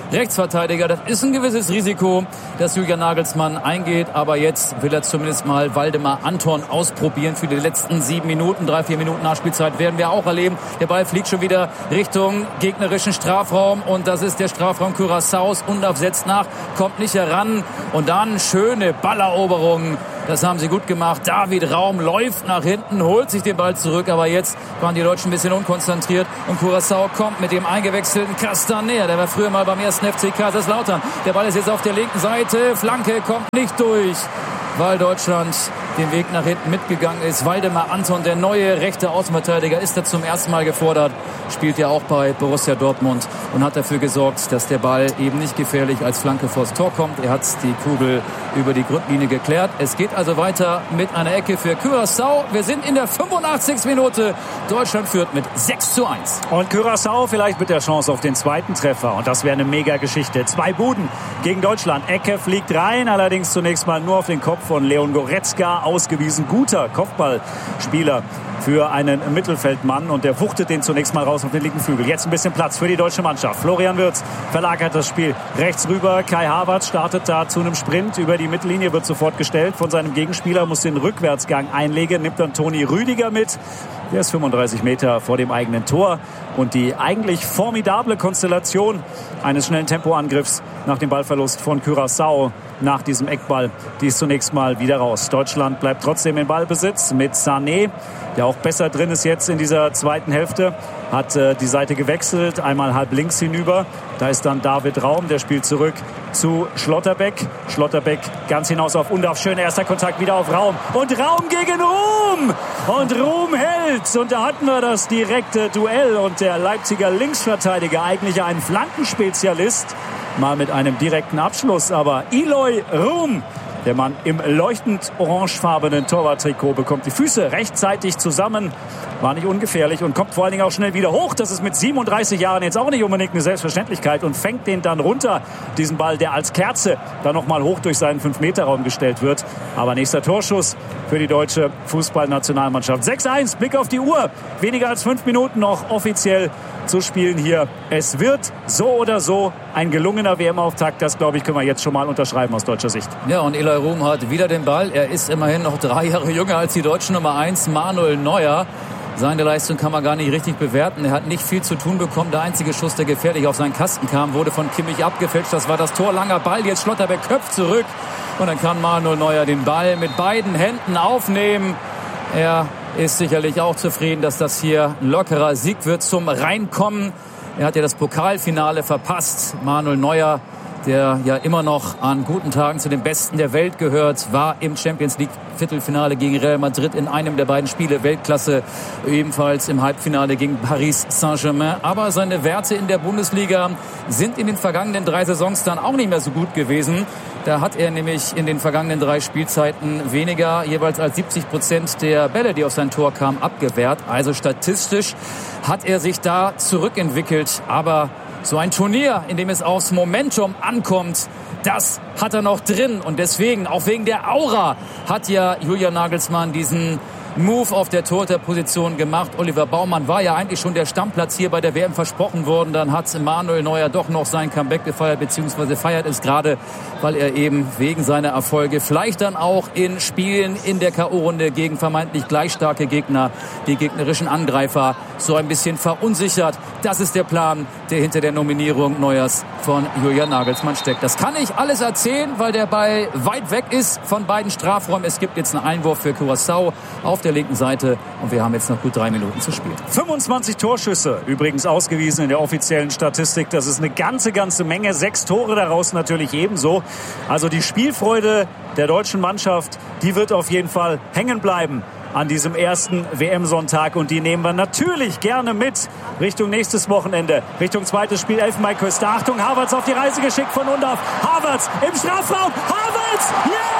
Rechtsverteidiger. Das ist ein gewisses Risiko, das Julian Nagelsmann eingeht. Aber jetzt will er zumindest mal Waldemar Anton ausprobieren für die letzten sieben Minuten. Drei, vier Minuten Nachspielzeit werden wir auch erleben. Der Ball fliegt schon wieder Richtung gegnerischen Strafraum. Und das ist der Strafraum Curaçaos. Undav setzt nach, kommt nicht heran. Und dann schöne Balleroberung. Das haben sie gut gemacht. David Raum läuft nach hinten, holt sich den Ball zurück. Aber jetzt waren die Deutschen ein bisschen unkonzentriert. Und Curaçao kommt mit dem eingewechselten Castaner. Der war früher mal beim ersten F C Kaiserslautern. Der Ball ist jetzt auf der linken Seite. Flanke kommt nicht durch, weil Deutschland den Weg nach hinten mitgegangen ist. Waldemar Anton, der neue rechte Außenverteidiger, ist da zum ersten Mal gefordert. Spielt ja auch bei Borussia Dortmund und hat dafür gesorgt, dass der Ball eben nicht gefährlich als Flanke vors Tor kommt. Er hat die Kugel über die Grundlinie geklärt. Es geht also weiter mit einer Ecke für Curaçao. Wir sind in der fünfundachtzigsten Minute. Deutschland führt mit sechs zu eins. Und Curaçao vielleicht mit der Chance auf den zweiten Treffer. Und das wäre eine Mega-Geschichte. Zwei Buden gegen Deutschland. Ecke fliegt rein, allerdings zunächst mal nur auf den Kopf von Leon Goretzka. Ausgewiesen guter Kopfballspieler für einen Mittelfeldmann. Und der wuchtet den zunächst mal raus auf den linken Flügel. Jetzt ein bisschen Platz für die deutsche Mannschaft. Florian Wirtz verlagert das Spiel rechts rüber. Kai Havertz startet da zu einem Sprint über die Mittellinie, wird sofort gestellt von seinem Gegenspieler, muss den Rückwärtsgang einlegen, nimmt dann Toni Rüdiger mit. Der ist fünfunddreißig Meter vor dem eigenen Tor. Und die eigentlich formidable Konstellation eines schnellen Tempoangriffs nach dem Ballverlust von Curaçao nach diesem Eckball, die ist zunächst mal wieder raus. Deutschland bleibt trotzdem in Ballbesitz mit Sané, der auch besser drin ist jetzt in dieser zweiten Hälfte. Hat äh, die Seite gewechselt, einmal halb links hinüber. Da ist dann David Raum, der spielt zurück zu Schlotterbeck. Schlotterbeck ganz hinaus auf Undav. Schöner erster Kontakt wieder auf Raum. Und Raum gegen Ruhm. Und Ruhm hält. Und da hatten wir das direkte Duell. Und der Leipziger Linksverteidiger, eigentlich ein Flankenspezialist, mal mit einem direkten Abschluss. Aber Eloy Ruhm, der Mann im leuchtend orangefarbenen Torwarttrikot, bekommt die Füße rechtzeitig zusammen. War nicht ungefährlich und kommt vor allen Dingen auch schnell wieder hoch. Das ist mit siebenunddreißig Jahren jetzt auch nicht unbedingt eine Selbstverständlichkeit und fängt den dann runter, diesen Ball, der als Kerze dann nochmal hoch durch seinen fünf Meter Raum gestellt wird. Aber nächster Torschuss für die deutsche Fußballnationalmannschaft. sechs eins, Blick auf die Uhr. Weniger als fünf Minuten noch offiziell zu spielen hier. Es wird so oder so ein gelungener W M-Auftakt. Das, glaube ich, können wir jetzt schon mal unterschreiben aus deutscher Sicht. Ja, und Eloy Ruhm hat wieder den Ball. Er ist immerhin noch drei Jahre jünger als die deutsche Nummer eins, Manuel Neuer. Seine Leistung kann man gar nicht richtig bewerten. Er hat nicht viel zu tun bekommen. Der einzige Schuss, der gefährlich auf seinen Kasten kam, wurde von Kimmich abgefälscht. Das war das Tor. Langer Ball. Jetzt Schlotterbeck köpft zurück. Und dann kann Manuel Neuer den Ball mit beiden Händen aufnehmen. Er ist sicherlich auch zufrieden, dass das hier ein lockerer Sieg wird zum Reinkommen. Er hat ja das Pokalfinale verpasst. Manuel Neuer, der ja immer noch an guten Tagen zu den Besten der Welt gehört, war im Champions League Viertelfinale gegen Real Madrid in einem der beiden Spiele Weltklasse, ebenfalls im Halbfinale gegen Paris Saint-Germain. Aber seine Werte in der Bundesliga sind in den vergangenen drei Saisons dann auch nicht mehr so gut gewesen. Da hat er nämlich in den vergangenen drei Spielzeiten weniger, jeweils als siebzig Prozent der Bälle, die auf sein Tor kamen, abgewehrt. Also statistisch hat er sich da zurückentwickelt. Aber so ein Turnier, in dem es aufs Momentum ankommt, das hat er noch drin. Und deswegen, auch wegen der Aura, hat ja Julian Nagelsmann diesen Move auf der Torhüterposition gemacht. Oliver Baumann war ja eigentlich schon der Stammplatz hier bei der W M versprochen worden. Dann hat Manuel Neuer doch noch sein Comeback gefeiert, beziehungsweise feiert es gerade, weil er eben wegen seiner Erfolge vielleicht dann auch in Spielen in der K O-Runde gegen vermeintlich gleich starke Gegner, die gegnerischen Angreifer, so ein bisschen verunsichert. Das ist der Plan, der hinter der Nominierung Neuers von Julian Nagelsmann steckt. Das kann ich alles erzählen, weil der Ball weit weg ist von beiden Strafräumen. Es gibt jetzt einen Einwurf für Curaçao auf der linken Seite und wir haben jetzt noch gut drei Minuten zu spielen. fünfundzwanzig Torschüsse, übrigens ausgewiesen in der offiziellen Statistik. Das ist eine ganze, ganze Menge. Sechs Tore daraus natürlich ebenso. Also die Spielfreude der deutschen Mannschaft, die wird auf jeden Fall hängen bleiben an diesem ersten W M-Sonntag. Und die nehmen wir natürlich gerne mit Richtung nächstes Wochenende. Richtung zweites Spiel Elfenbeinküste. Achtung, Havertz auf die Reise geschickt von Undav. Havertz im Strafraum. Havertz!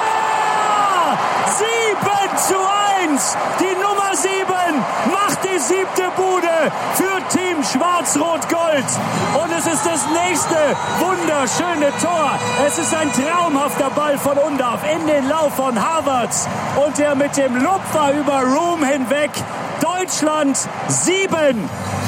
Ja! sieben zu eins! Die Nummer sieben macht die siebte Bude für Team Schwarz-Rot-Gold. Und das ist das nächste wunderschöne Tor. Es ist ein traumhafter Ball von Undav in den Lauf von Havertz. Und der mit dem Lupfer über Room hinweg. Deutschland sieben,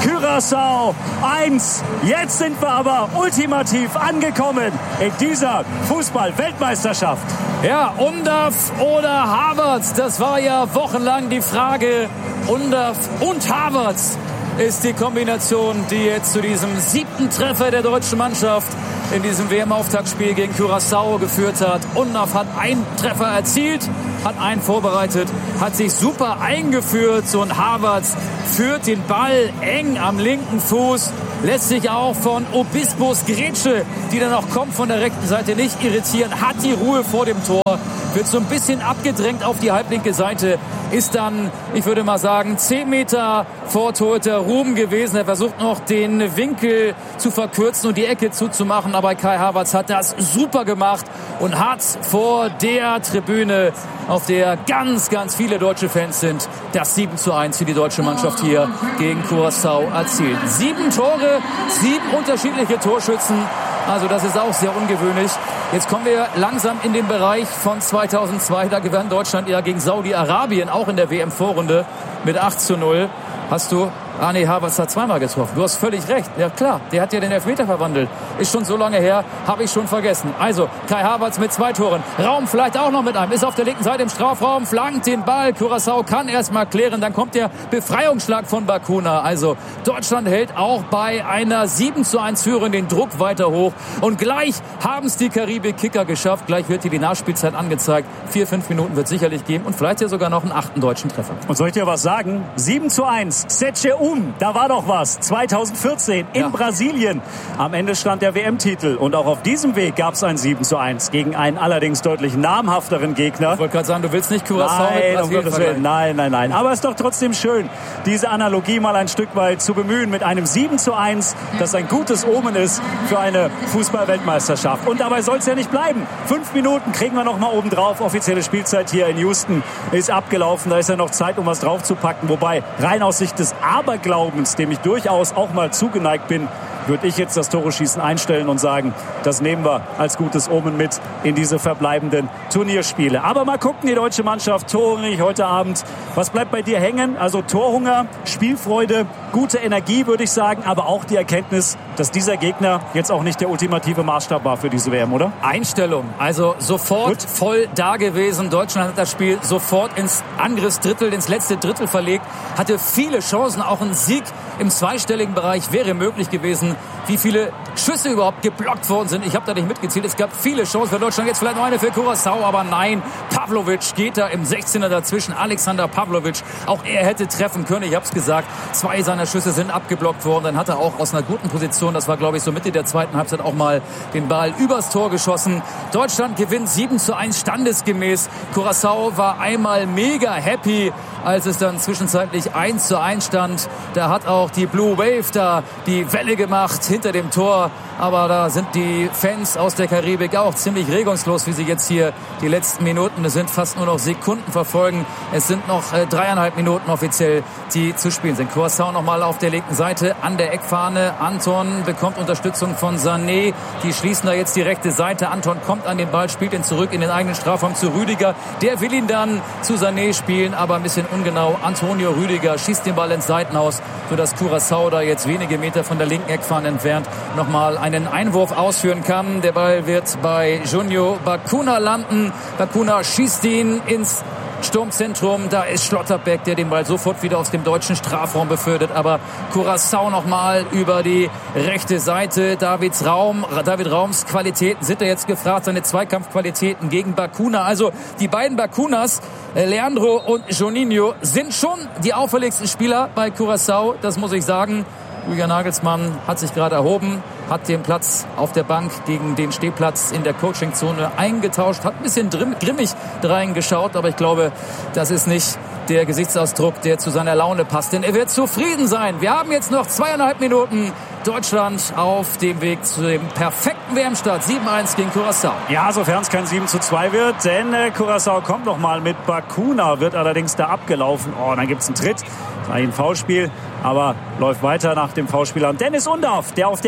Curaçao eins. Jetzt sind wir aber ultimativ angekommen in dieser Fußball-Weltmeisterschaft. Ja, Undav oder Havertz, das war ja wochenlang die Frage. Undav und Havertz ist die Kombination, die jetzt zu diesem siebten Treffer der deutschen Mannschaft in diesem W M-Auftaktspiel gegen Curaçao geführt hat. Undav hat einen Treffer erzielt, hat einen vorbereitet, hat sich super eingeführt. So ein Havertz führt den Ball eng am linken Fuß, lässt sich auch von Obispos Grätsche, die dann auch kommt von der rechten Seite, nicht irritieren, hat die Ruhe vor dem Tor, wird so ein bisschen abgedrängt auf die halblinke Seite, ist dann, ich würde mal sagen, zehn Meter vor Torhüter Ruben gewesen. Er versucht noch den Winkel zu verkürzen und die Ecke zuzumachen, aber Kai Havertz hat das super gemacht und hat vor der Tribüne, auf der ganz, ganz viele deutsche Fans sind, das sieben zu eins für die deutsche Mannschaft hier gegen Curaçao erzielt. Sieben Tore, sieben unterschiedliche Torschützen. Also das ist auch sehr ungewöhnlich. Jetzt kommen wir langsam in den Bereich von zweitausendzwei. Da gewann Deutschland ja gegen Saudi-Arabien, auch in der W M-Vorrunde mit acht zu null. Hast du... Ah nee, Havertz hat zweimal getroffen. Du hast völlig recht. Ja klar, der hat ja den Elfmeter verwandelt. Ist schon so lange her, habe ich schon vergessen. Also, Kai Havertz mit zwei Toren. Raum vielleicht auch noch mit einem. Ist auf der linken Seite im Strafraum, flankt den Ball. Curaçao kann erstmal klären. Dann kommt der Befreiungsschlag von Bacuna. Also, Deutschland hält auch bei einer sieben zu eins Führung den Druck weiter hoch. Und gleich haben es die Karibik-Kicker geschafft. Gleich wird hier die Nachspielzeit angezeigt. Vier, fünf Minuten wird es sicherlich geben. Und vielleicht ja sogar noch einen achten deutschen Treffer. Und soll ich dir was sagen? sieben zu eins. Seche Um, da war doch was. zweitausendvierzehn in ja. Brasilien. Am Ende stand der W M-Titel. Und auch auf diesem Weg gab es ein sieben zu eins gegen einen allerdings deutlich namhafteren Gegner. Ich wollte gerade sagen, du willst nicht Curaçao nein, mit Brasilien um nein, nein, nein. Aber es ist doch trotzdem schön, diese Analogie mal ein Stück weit zu bemühen mit einem sieben zu eins, das ein gutes Omen ist für eine Fußball-Weltmeisterschaft. Und dabei soll es ja nicht bleiben. Fünf Minuten kriegen wir noch mal oben drauf. Offizielle Spielzeit hier in Houston ist abgelaufen. Da ist ja noch Zeit, um was draufzupacken. Wobei, rein aus Sicht des Aberglaubens, dem ich durchaus auch mal zugeneigt bin, würde ich jetzt das Tore-Schießen einstellen und sagen, das nehmen wir als gutes Omen mit in diese verbleibenden Turnierspiele. Aber mal gucken, die deutsche Mannschaft torhungrig heute Abend. Was bleibt bei dir hängen? Also Torhunger, Spielfreude, gute Energie, würde ich sagen, aber auch die Erkenntnis, dass dieser Gegner jetzt auch nicht der ultimative Maßstab war für diese W M, oder? Einstellung, also sofort Gut. voll da gewesen. Deutschland hat das Spiel sofort ins Angriffsdrittel, ins letzte Drittel verlegt, hatte viele Chancen, auch ein Sieg im zweistelligen Bereich wäre möglich gewesen. Wie viele Schüsse überhaupt geblockt worden sind, ich habe da nicht mitgezählt. Es gab viele Chancen für Deutschland, jetzt vielleicht noch eine für Curaçao, aber nein, Pavlovic geht da im sechzehner dazwischen, Alexander Pavlovic, auch er hätte treffen können, ich habe es gesagt, zwei seiner Schüsse sind abgeblockt worden, dann hat er auch aus einer guten Position, das war glaube ich so Mitte der zweiten Halbzeit, auch mal den Ball übers Tor geschossen. Deutschland gewinnt sieben zu eins standesgemäß, Curaçao war einmal mega happy, als es dann zwischenzeitlich eins zu eins stand, da hat auch die Blue Wave da die Welle gemacht hinter dem Tor, aber da sind die Fans aus der Karibik auch ziemlich regungslos, wie sie jetzt hier die letzten Minuten, es sind fast nur noch Sekunden verfolgen, es sind noch äh, dreieinhalb Minuten offiziell, die zu spielen sind. Curaçao nochmal auf der linken Seite an der Eckfahne, Anton bekommt Unterstützung von Sané, die schließen da jetzt die rechte Seite, Anton kommt an den Ball, spielt ihn zurück in den eigenen Strafraum zu Rüdiger, der will ihn dann zu Sané spielen, aber ein bisschen ungenau, Antonio Rüdiger schießt den Ball ins Seitenhaus, sodass Curaçao da jetzt wenige Meter von der linken Eckfahne entfernt nochmal einen Einwurf ausführen kann. Der Ball wird bei Junior Bacuna landen. Bacuna schießt ihn ins Sturmzentrum, da ist Schlotterbeck, der den Ball sofort wieder aus dem deutschen Strafraum befördert, aber Curaçao nochmal über die rechte Seite, Davids Raum, David Raums Qualitäten sind da jetzt gefragt, seine Zweikampfqualitäten gegen Bacuna, also die beiden Bacunas, Leandro und Juninho, sind schon die auffälligsten Spieler bei Curaçao, das muss ich sagen. Julian Nagelsmann hat sich gerade erhoben, hat den Platz auf der Bank gegen den Stehplatz in der Coachingzone eingetauscht, hat ein bisschen grimmig reingeschaut, aber ich glaube, das ist nicht der Gesichtsausdruck, der zu seiner Laune passt, denn er wird zufrieden sein. Wir haben jetzt noch zweieinhalb Minuten. Deutschland auf dem Weg zu dem perfekten W M-Start. sieben eins gegen Curaçao. Ja, sofern es kein sieben zu zwei wird, denn äh, Curaçao kommt noch mal mit Bacuna, wird allerdings da abgelaufen. Oh, dann gibt es einen Tritt, ein Foulspiel, aber läuft weiter nach dem Foulspiel an Dennis Undav, der auf der eigenen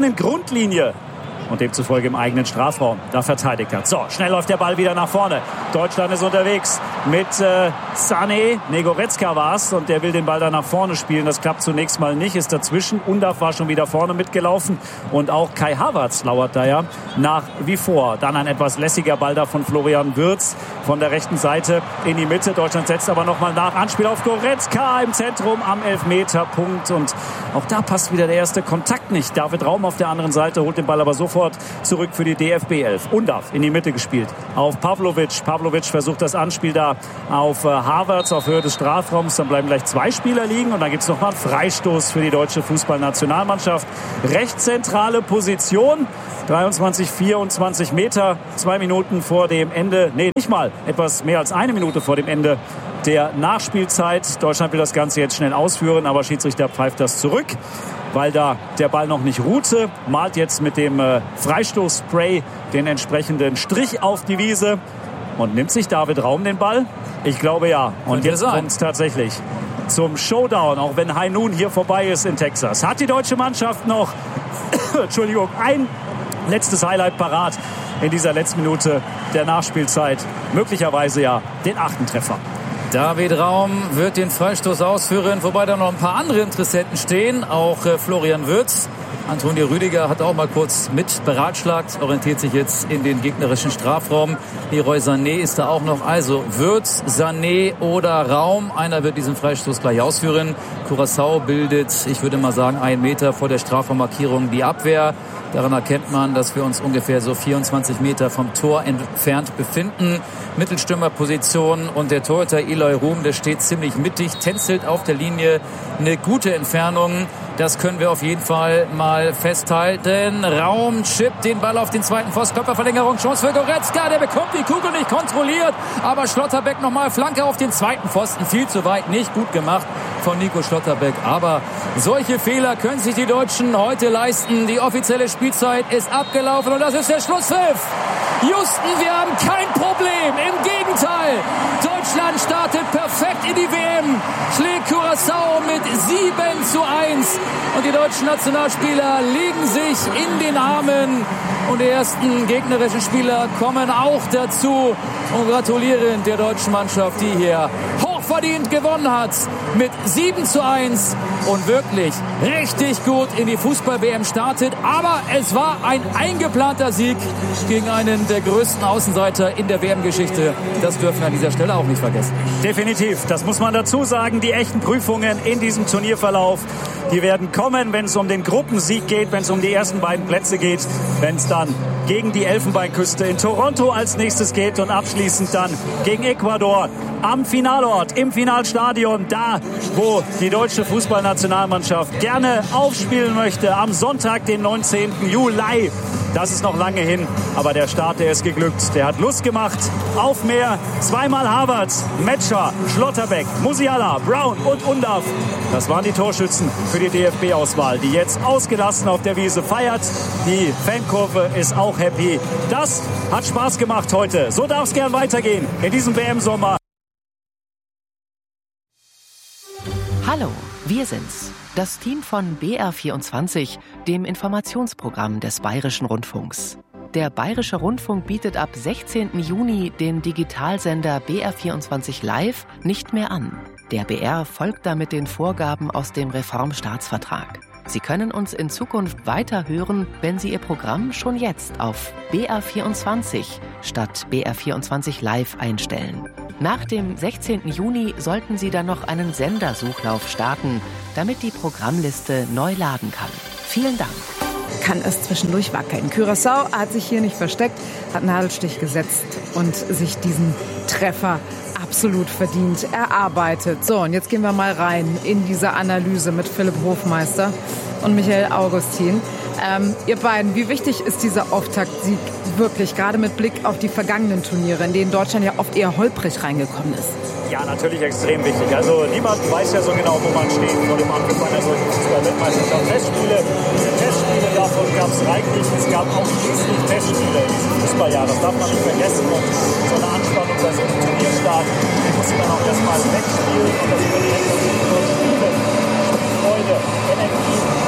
eigenen Grundlinie und demzufolge im eigenen Strafraum da verteidigt hat. So, schnell läuft der Ball wieder nach vorne. Deutschland ist unterwegs mit äh, Sané. Negoretzka war es und der will den Ball da nach vorne spielen. Das klappt zunächst mal nicht, ist dazwischen. Undav war schon wieder vorne mitgelaufen und auch Kai Havertz lauert da ja nach wie vor. Dann ein etwas lässiger Ball da von Florian Wirtz von der rechten Seite in die Mitte. Deutschland setzt aber nochmal nach. Anspiel auf Goretzka im Zentrum am Elfmeterpunkt und auch da passt wieder der erste Kontakt nicht. David Raum auf der anderen Seite holt den Ball aber sofort zurück für die D F B elf. Undav in die Mitte gespielt auf Pavlovic. Pavlovic versucht das Anspiel da auf äh, Havertz auf Höhe des Strafraums. Dann bleiben gleich zwei Spieler liegen und dann gibt es nochmal einen Freistoß für die deutsche Fußballnationalmannschaft. Recht zentrale Position. dreiundzwanzig, vierundzwanzig Meter. Zwei Minuten vor dem Ende. Nee, nicht mal. Etwas mehr als eine Minute vor dem Ende der Nachspielzeit. Deutschland will das Ganze jetzt schnell ausführen, aber Schiedsrichter pfeift das zurück, weil da der Ball noch nicht ruhte. Malt jetzt mit dem äh, Freistoßspray den entsprechenden Strich auf die Wiese. Und nimmt sich David Raum den Ball? Ich glaube ja. Und jetzt kommt es tatsächlich zum Showdown, auch wenn High Noon hier vorbei ist in Texas. Hat die deutsche Mannschaft noch Entschuldigung, ein letztes Highlight parat in dieser letzten Minute der Nachspielzeit. Möglicherweise ja den achten Treffer. David Raum wird den Freistoß ausführen, wobei da noch ein paar andere Interessenten stehen. Auch äh, Florian Wirtz. Antonio Rüdiger hat auch mal kurz mit beratschlagt, orientiert sich jetzt in den gegnerischen Strafraum. Leroy Sané ist da auch noch. Also Wirtz, Sané oder Raum. Einer wird diesen Freistoß gleich ausführen. Curaçao bildet, ich würde mal sagen, einen Meter vor der Strafraummarkierung die Abwehr. Daran erkennt man, dass wir uns ungefähr so vierundzwanzig Meter vom Tor entfernt befinden. Mittelstürmerposition und der Torhüter Eloy Room, der steht ziemlich mittig, tänzelt auf der Linie, eine gute Entfernung. Das können wir auf jeden Fall mal festhalten. Raum chippt den Ball auf den zweiten Pfosten. Körperverlängerung, Chance für Goretzka. Der bekommt die Kugel nicht kontrolliert. Aber Schlotterbeck nochmal Flanke auf den zweiten Pfosten. Viel zu weit, nicht gut gemacht von Nico Schlotterbeck. Aber solche Fehler können sich die Deutschen heute leisten. Die offizielle Spielzeit ist abgelaufen und das ist der Schlusspfiff. Houston, wir haben kein Problem. Im Gegenteil. Deutschland startet perfekt in die W M. Schlägt Curaçao mit sieben zu eins. Und die deutschen Nationalspieler liegen sich in den Armen. Und die ersten gegnerischen Spieler kommen auch dazu und gratulieren der deutschen Mannschaft, die hier hochverdient gewonnen hat mit sieben zu eins und wirklich richtig gut in die Fußball-W M startet. Aber es war ein eingeplanter Sieg gegen einen der größten Außenseiter in der W M-Geschichte. Das dürfen wir an dieser Stelle auch nicht vergessen. Definitiv, das muss man dazu sagen. Die echten Prüfungen in diesem Turnierverlauf, die werden kommen, wenn es um den Gruppensieg geht, wenn es um die ersten beiden Plätze geht, wenn es dann gegen die Elfenbeinküste in Toronto als nächstes geht und abschließend dann gegen Ecuador am Finalort, im Finalstadion, da, wo die deutsche Fußballnationalmannschaft gerne aufspielen möchte, am Sonntag, den neunzehnten Juli. Das ist noch lange hin, aber der Start, der ist geglückt. Der hat Lust gemacht auf mehr. Zweimal Havertz, Metscher, Schlotterbeck, Musiala, Brown und Undav. Das waren die Torschützen für die D F B-Auswahl, die jetzt ausgelassen auf der Wiese feiert. Die Fankurve ist auch happy. Das hat Spaß gemacht heute. So darf es gern weitergehen in diesem W M-Sommer. Hallo, wir sind's. Das Team von B R vierundzwanzig, dem Informationsprogramm des Bayerischen Rundfunks. Der Bayerische Rundfunk bietet ab sechzehnten Juni den Digitalsender B R vierundzwanzig Live nicht mehr an. Der B R folgt damit den Vorgaben aus dem Reformstaatsvertrag. Sie können uns in Zukunft weiter hören, wenn Sie Ihr Programm schon jetzt auf B R vierundzwanzig statt B R vierundzwanzig Live einstellen. Nach dem sechzehnten Juni sollten Sie dann noch einen Sendersuchlauf starten, damit die Programmliste neu laden kann. Vielen Dank. Kann es zwischendurch wackeln. Curaçao hat sich hier nicht versteckt, hat Nadelstich gesetzt und sich diesen Treffer absolut verdient erarbeitet. So, und jetzt gehen wir mal rein in diese Analyse mit Philipp Hofmeister und Michael Augustin. Ähm, ihr beiden, wie wichtig ist dieser Auftaktsieg wirklich, gerade mit Blick auf die vergangenen Turniere, in denen Deutschland ja oft eher holprig reingekommen ist? Ja, natürlich extrem wichtig. Also niemand weiß ja so genau, wo man steht vor dem Anpfiff einer solchen Fußball-Weltmeisterschaft. Testspiele, diese Testspiele, davon gab es reichlich. Es gab auch schließlich Testspiele in diesem Fußballjahr. Das darf man nicht vergessen. Und so eine Anspannung bei so einem Turnierstart, die muss man auch erstmal wegspielen. Und das überträgt natürlich die Spiele. Freude, Energie, Leidenschaft.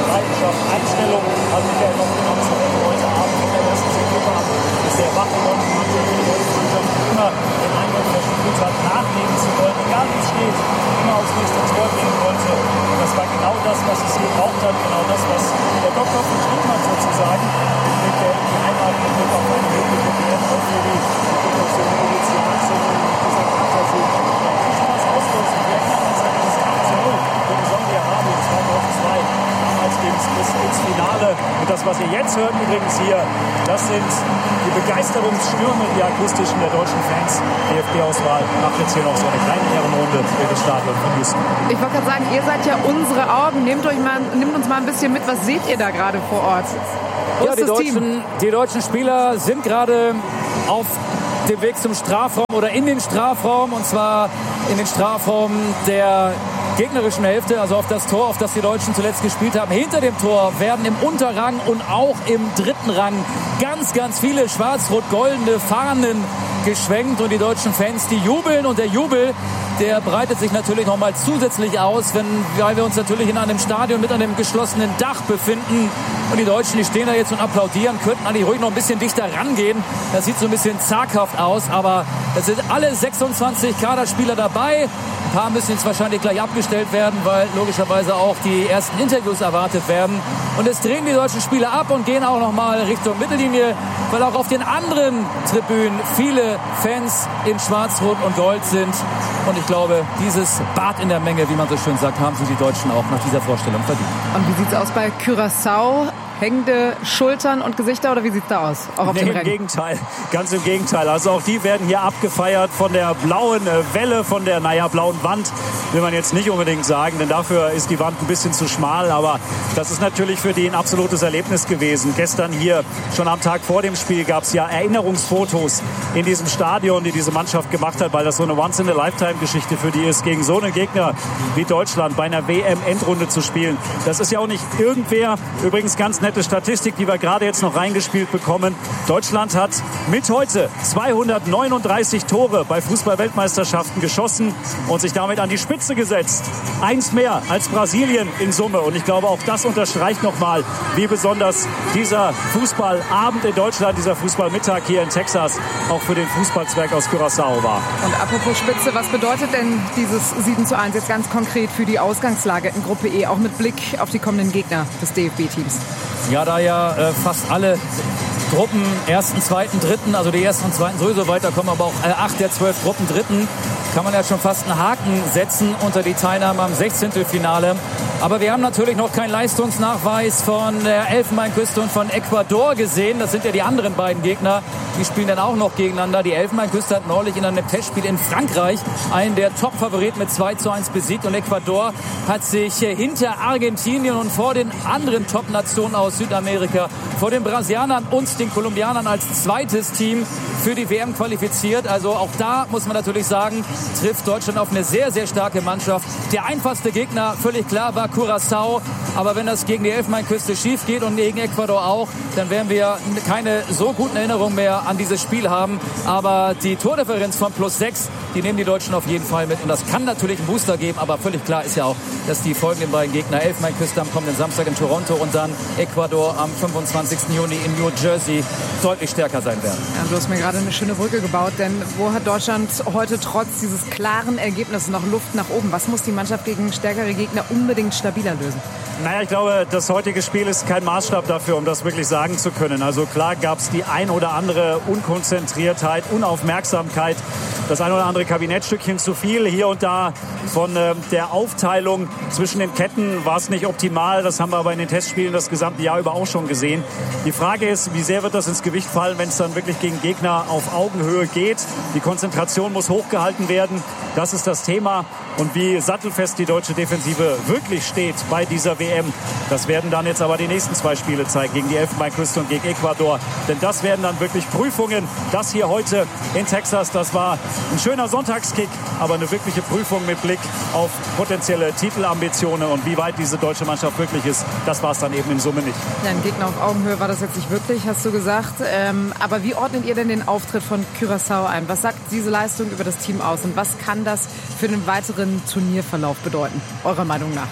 Mannschaft-Einstellung hat Michael noch genommen zu heute Abend in der ersten Sekunde ab. Ist der Wachmann hat die deutsche Mannschaft immer den Eindruck verspielt hat, nachlegen zu wollen, egal wie es steht, immer aufs nächste Tor gehen wollte. Und das war genau das, was es gebraucht hat, genau das, was der Doktor beschrieben hat sozusagen. Mit der die Einladung mit auf eine mögliche W M auch für die Situation der Initialzone dieser Fantasie. Ich kann das auslösen. Wir erinnern uns an das acht zu null gegen Saudi-Arabien zweitausendzwei. Damals ging es bis ins Finale. Und das, was ihr jetzt hört übrigens hier, das sind die Begeisterungsstürme, die akustischen der deutschen Fans. D F B-Auswahl macht jetzt hier noch so eine kleine Ehrenrunde für das Stadion von Houston. Ich wollte gerade sagen, ihr seid ja unsere Augen. Nehmt, euch mal, nehmt uns mal ein bisschen mit. Was seht ihr da gerade vor Ort? Wo ja, ist die das deutschen, Team? die deutschen Spieler sind gerade auf dem Weg zum Strafraum oder in den Strafraum, und zwar in den Strafraum der gegnerischen Hälfte, also auf das Tor, auf das die Deutschen zuletzt gespielt haben. Hinter dem Tor werden im Unterrang und auch im dritten Rang ganz, ganz viele schwarz-rot-goldene Fahnen geschwenkt, und die deutschen Fans, die jubeln, und der Jubel, der breitet sich natürlich noch mal zusätzlich aus, wenn, weil wir uns natürlich in einem Stadion mit einem geschlossenen Dach befinden, und die Deutschen, die stehen da jetzt und applaudieren, könnten eigentlich ruhig noch ein bisschen dichter rangehen. Das sieht so ein bisschen zaghaft aus, aber es sind alle sechsundzwanzig Kaderspieler dabei. Ein paar müssen jetzt wahrscheinlich gleich abgestellt werden, weil logischerweise auch die ersten Interviews erwartet werden. Und es drehen die deutschen Spieler ab und gehen auch noch mal Richtung Mittellinie, weil auch auf den anderen Tribünen viele Fans in Schwarz, Rot und Gold sind. Und ich glaube, dieses Bad in der Menge, wie man so schön sagt, haben sich die Deutschen auch nach dieser Vorstellung verdient. Und wie sieht es aus bei Curaçao? Hängende Schultern und Gesichter, oder wie sieht es da aus? Auch auf nee, dem im Rennen? Gegenteil, ganz im Gegenteil. Also auch die werden hier abgefeiert von der blauen äh, Welle, von der, naja, blauen Wand, will man jetzt nicht unbedingt sagen, denn dafür ist die Wand ein bisschen zu schmal. Aber das ist natürlich für die ein absolutes Erlebnis gewesen. Gestern hier, schon am Tag vor dem Spiel, gab es ja Erinnerungsfotos in diesem Stadion, die diese Mannschaft gemacht hat, weil das so eine Once-in-a-Lifetime-Geschichte für die ist, gegen so einen Gegner wie Deutschland bei einer W M-Endrunde zu spielen. Das ist ja auch nicht irgendwer. Übrigens ganz nette Statistik, die wir gerade jetzt noch reingespielt bekommen. Deutschland hat mit heute zweihundertneununddreißig Tore bei Fußball-Weltmeisterschaften geschossen und sich damit an die Spitze gesetzt. Eins mehr als Brasilien in Summe. Und ich glaube, auch das unterstreicht nochmal, wie besonders dieser Fußballabend in Deutschland, dieser Fußballmittag hier in Texas auch für den Fußballzwerg aus Curaçao war. Und apropos Spitze, was bedeutet denn dieses sieben zu eins jetzt ganz konkret für die Ausgangslage in Gruppe E, auch mit Blick auf die kommenden Gegner des D F B-Teams? Ja, da ja äh, fast alle Gruppen, ersten, zweiten, dritten, also die ersten und zweiten sowieso weiterkommen, aber auch äh, acht der zwölf Gruppen dritten, kann man ja schon fast einen Haken setzen unter die Teilnahme am Sechzehntelfinale. Aber wir haben natürlich noch keinen Leistungsnachweis von der Elfenbeinküste und von Ecuador gesehen. Das sind ja die anderen beiden Gegner. Die spielen dann auch noch gegeneinander. Die Elfenbeinküste hat neulich in einem Testspiel in Frankreich einen der Top-Favoriten mit zwei zu eins besiegt. Und Ecuador hat sich hinter Argentinien und vor den anderen Top-Nationen aus Südamerika, vor den Brasilianern und den Kolumbianern als zweites Team für die W M qualifiziert. Also auch da muss man natürlich sagen, trifft Deutschland auf eine sehr, sehr starke Mannschaft. Der einfachste Gegner, völlig klar, war Curaçao. Aber wenn das gegen die Elfenbeinküste schief geht und gegen Ecuador auch, dann werden wir keine so guten Erinnerungen mehr an dieses Spiel haben. Aber die Tordifferenz von plus sechs, die nehmen die Deutschen auf jeden Fall mit. Und das kann natürlich einen Booster geben. Aber völlig klar ist ja auch, dass die folgenden beiden Gegner, Elfenbeinküste am kommenden Samstag in Toronto und dann Ecuador am fünfundzwanzigsten Juni in New Jersey, deutlich stärker sein werden. Ja, du hast mir gerade eine schöne Brücke gebaut, denn wo hat Deutschland heute trotz dieses klaren Ergebnisses noch Luft nach oben? Was muss die Mannschaft gegen stärkere Gegner unbedingt stabiler lösen? Naja, ich glaube, das heutige Spiel ist kein Maßstab dafür, um das wirklich sagen zu können. Also klar gab es die ein oder andere Unkonzentriertheit, Unaufmerksamkeit, das ein oder andere Kabinettstückchen zu viel. Hier und da von äh, der Aufteilung zwischen den Ketten war es nicht optimal. Das haben wir aber in den Testspielen das gesamte Jahr über auch schon gesehen. Die Frage ist, wie sehr wird das ins Gewicht fallen, wenn es dann wirklich gegen Gegner auf Augenhöhe geht? Die Konzentration muss hochgehalten werden. Das ist das Thema. Und wie sattelfest die deutsche Defensive wirklich steht bei dieser W M, das werden dann jetzt aber die nächsten zwei Spiele zeigen, gegen die Elfenbeinküste und gegen Ecuador. Denn das werden dann wirklich Prüfungen. Das hier heute in Texas, das war ein schöner Sonntagskick, aber eine wirkliche Prüfung mit Blick auf potenzielle Titelambitionen und wie weit diese deutsche Mannschaft wirklich ist. Das war es dann eben in Summe nicht. Ja, ein Gegner auf Augenhöhe war das jetzt nicht wirklich, hast du gesagt. Ähm, aber wie ordnet ihr denn den Auftritt von Curaçao ein? Was sagt diese Leistung über das Team aus und was kann das für den weiteren Turnierverlauf bedeuten, eurer Meinung nach?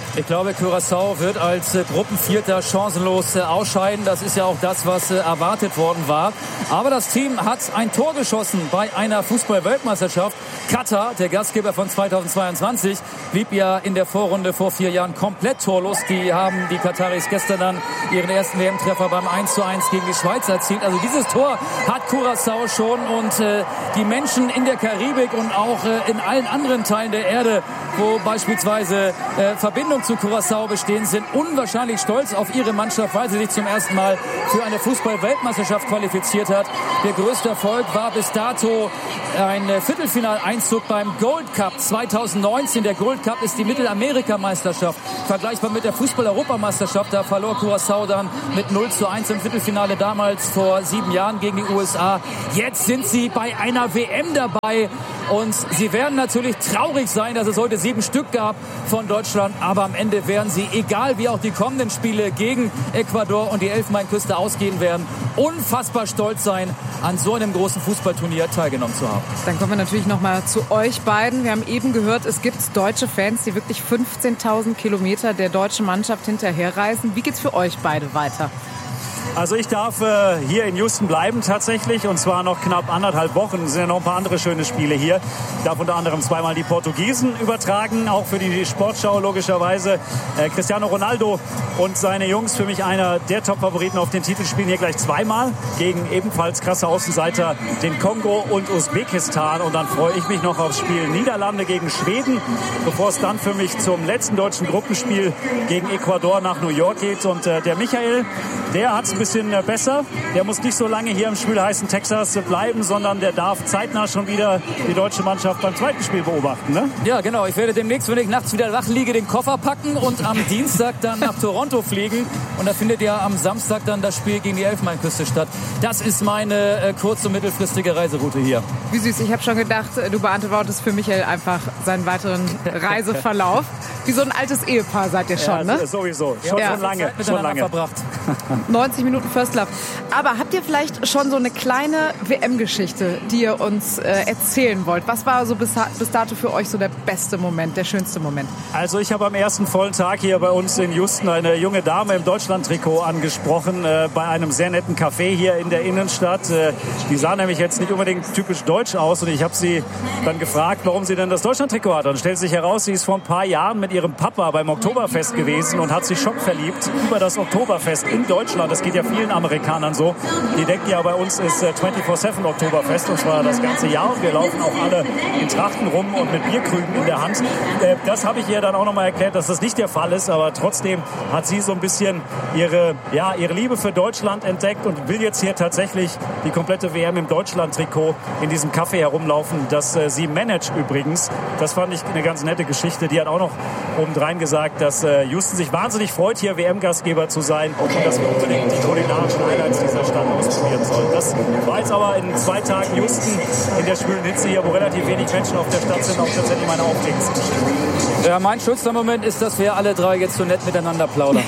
Ich glaube, Curaçao wird als äh, Gruppenvierter chancenlos äh, ausscheiden. Das ist ja auch das, was äh, erwartet worden war. Aber das Team hat ein Tor geschossen bei einer Fußball-Weltmeisterschaft. Katar, der Gastgeber von zweitausendzweiundzwanzig, blieb ja in der Vorrunde vor vier Jahren komplett torlos. Die haben die Kataris gestern dann ihren ersten W M-Treffer beim eins zu eins gegen die Schweiz erzielt. Also dieses Tor hat Curaçao schon und äh, die Menschen in der Karibik und auch äh, in allen anderen Teilen der Erde, wo beispielsweise äh, Verbindungen zu Curaçao bestehen, sind unwahrscheinlich stolz auf ihre Mannschaft, weil sie sich zum ersten Mal für eine Fußball-Weltmeisterschaft qualifiziert hat. Der größte Erfolg war bis dato ein Viertelfinaleinzug beim Gold Cup zweitausendneunzehn. Der Gold Cup ist die Mittelamerika-Meisterschaft, vergleichbar mit der Fußball-Europameisterschaft. Da verlor Curaçao dann mit null zu eins im Viertelfinale damals vor sieben Jahren gegen die U S A. Jetzt sind sie bei einer W M dabei und sie werden natürlich traurig sein, dass es heute sieben Stück gab von Deutschland, aber am Ende werden sie, egal wie auch die kommenden Spiele gegen Ecuador und die Elfenbeinküste ausgehen werden, unfassbar stolz sein, an so einem großen Fußballturnier teilgenommen zu haben. Dann kommen wir natürlich noch mal zu euch beiden. Wir haben eben gehört, es gibt deutsche Fans, die wirklich fünfzehntausend Kilometer der deutschen Mannschaft hinterherreisen. Wie geht's für euch beide weiter? Also ich darf äh, hier in Houston bleiben tatsächlich, und zwar noch knapp anderthalb Wochen. Es sind ja noch ein paar andere schöne Spiele hier. Ich darf unter anderem zweimal die Portugiesen übertragen, auch für die Sportschau logischerweise. Äh, Cristiano Ronaldo und seine Jungs, für mich einer der Top-Favoriten auf den Titel, spielen hier gleich zweimal gegen ebenfalls krasse Außenseiter, den Kongo und Usbekistan. Und dann freue ich mich noch aufs Spiel Niederlande gegen Schweden, bevor es dann für mich zum letzten deutschen Gruppenspiel gegen Ecuador nach New York geht. Und äh, der Michael, der hat es ein bisschen besser. Der muss nicht so lange hier im schwülheißen Texas bleiben, sondern der darf zeitnah schon wieder die deutsche Mannschaft beim zweiten Spiel beobachten. Ne? Ja, genau. Ich werde demnächst, wenn ich nachts wieder wach liege, den Koffer packen und am Dienstag dann nach Toronto fliegen. Und da findet ja am Samstag dann das Spiel gegen die Elfenbeinküste statt. Das ist meine äh, kurz- und mittelfristige Reiseroute hier. Wie süß. Ich habe schon gedacht, du beantwortest für Michael einfach seinen weiteren Reiseverlauf. Wie so ein altes Ehepaar seid ihr schon, ja, ne? Sowieso. Schon, ja. schon lange. Schon lange verbracht. neunzig Minuten First Love. Aber habt ihr vielleicht schon so eine kleine W M-Geschichte, die ihr uns äh, erzählen wollt? Was war so bis, bis dato für euch so der beste Moment, der schönste Moment? Also ich habe am ersten vollen Tag hier bei uns in Houston eine junge Dame im Deutschland-Trikot angesprochen, äh, bei einem sehr netten Café hier in der Innenstadt. Äh, die sah nämlich jetzt nicht unbedingt typisch deutsch aus und ich habe sie dann gefragt, warum sie denn das Deutschland-Trikot hat. Und stellt sich heraus, sie ist vor ein paar Jahren mit ihrem Papa beim Oktoberfest gewesen und hat sich schockverliebt über das Oktoberfest in Deutschland. Das geht ja vielen Amerikanern so. Die denken ja, bei uns ist äh, vierundzwanzig sieben Oktoberfest, und zwar das ganze Jahr. Und wir laufen auch alle in Trachten rum und mit Bierkrügen in der Hand. Äh, das habe ich ihr dann auch nochmal erklärt, dass das nicht der Fall ist. Aber trotzdem hat sie so ein bisschen ihre, ja, ihre Liebe für Deutschland entdeckt und will jetzt hier tatsächlich die komplette W M im Deutschland-Trikot in diesem Café herumlaufen, das äh, sie managt übrigens. Das fand ich eine ganz nette Geschichte. Die hat auch noch obendrein gesagt, dass äh, Houston sich wahnsinnig freut, hier W M-Gastgeber zu sein und dass wir unbedingt die kulinarischen Highlights dieser Stadt ausprobieren sollen. Das war jetzt aber in zwei Tagen Houston in der schwülen Hitze hier, wo relativ wenig Menschen auf der Stadt sind, auch tatsächlich meine Aufregungsgeschichte. Ja, mein schönster Moment ist, dass wir alle drei jetzt so nett miteinander plaudern.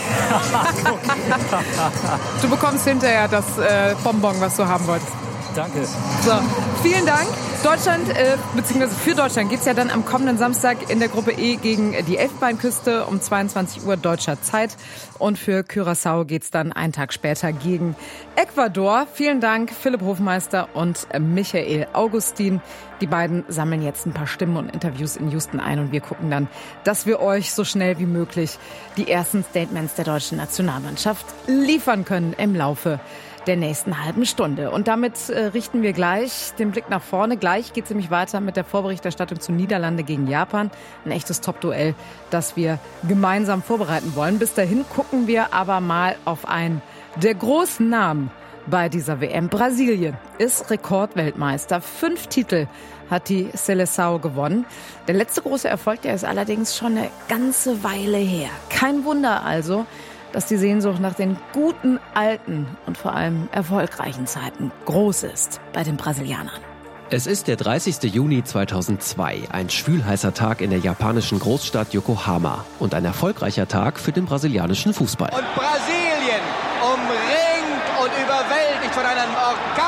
Du bekommst hinterher das äh, Bonbon, was du haben wolltest. Danke. So, vielen Dank. Deutschland, äh, beziehungsweise für Deutschland geht es ja dann am kommenden Samstag in der Gruppe E gegen die Elfenbeinküste um zweiundzwanzig Uhr deutscher Zeit. Und für Curaçao geht es dann einen Tag später gegen Ecuador. Vielen Dank, Philipp Hofmeister und Michael Augustin. Die beiden sammeln jetzt ein paar Stimmen und Interviews in Houston ein und wir gucken dann, dass wir euch so schnell wie möglich die ersten Statements der deutschen Nationalmannschaft liefern können im Laufe der nächsten halben Stunde. Und damit äh, richten wir gleich den Blick nach vorne. Gleich geht es nämlich weiter mit der Vorberichterstattung zu Niederlande gegen Japan. Ein echtes Top-Duell, das wir gemeinsam vorbereiten wollen. Bis dahin gucken wir aber mal auf einen der großen Namen bei dieser W M. Brasilien ist Rekordweltmeister. Fünf Titel hat die Seleção gewonnen. Der letzte große Erfolg, der ist allerdings schon eine ganze Weile her. Kein Wunder also, dass die Sehnsucht nach den guten, alten und vor allem erfolgreichen Zeiten groß ist bei den Brasilianern. Es ist der dreißigste Juni zweitausendzwei, ein schwülheißer Tag in der japanischen Großstadt Yokohama und ein erfolgreicher Tag für den brasilianischen Fußball. Und Brasilien umringt und überwältigt von einem Orkan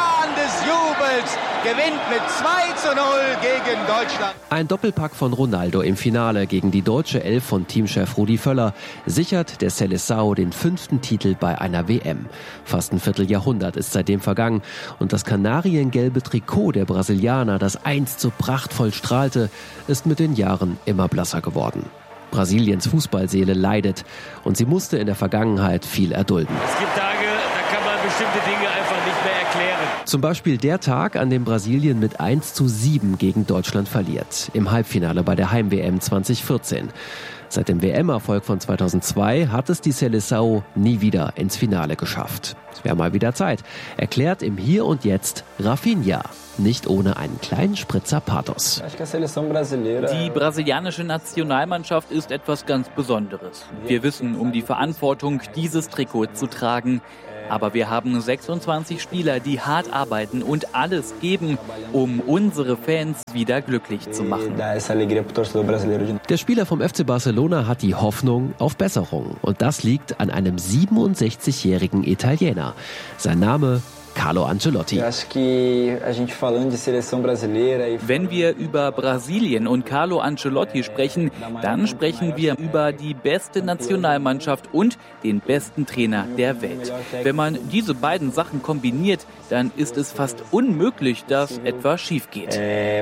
des Jubels gewinnt mit zwei zu null gegen Deutschland. Ein Doppelpack von Ronaldo im Finale gegen die deutsche Elf von Teamchef Rudi Völler sichert der Seleção den fünften Titel bei einer W M. Fast ein Vierteljahrhundert ist seitdem vergangen und das kanariengelbe Trikot der Brasilianer, das einst so prachtvoll strahlte, ist mit den Jahren immer blasser geworden. Brasiliens Fußballseele leidet und sie musste in der Vergangenheit viel erdulden. Es gibt Tage, da kann man bestimmte Dinge einfach nicht mehr erklären. Zum Beispiel der Tag, an dem Brasilien mit eins zu sieben gegen Deutschland verliert. Im Halbfinale bei der Heim-W M zwanzig vierzehn. Seit dem W M-Erfolg von zweitausendzwei hat es die Seleção nie wieder ins Finale geschafft. Es wäre mal wieder Zeit, erklärt im Hier und Jetzt Rafinha. Nicht ohne einen kleinen Spritzer Pathos. Die brasilianische Nationalmannschaft ist etwas ganz Besonderes. Wir wissen um die Verantwortung, dieses Trikot zu tragen. Aber wir haben sechsundzwanzig Spieler, die hart arbeiten und alles geben, um unsere Fans wieder glücklich zu machen. Der Spieler vom F C Barcelona hat die Hoffnung auf Besserung. Und das liegt an einem siebenundsechzigjährigen Italiener. Sein Name Carlo Ancelotti. Wenn wir über Brasilien und Carlo Ancelotti sprechen, dann sprechen wir über die beste Nationalmannschaft und den besten Trainer der Welt. Wenn man diese beiden Sachen kombiniert, dann ist es fast unmöglich, dass etwas schief geht.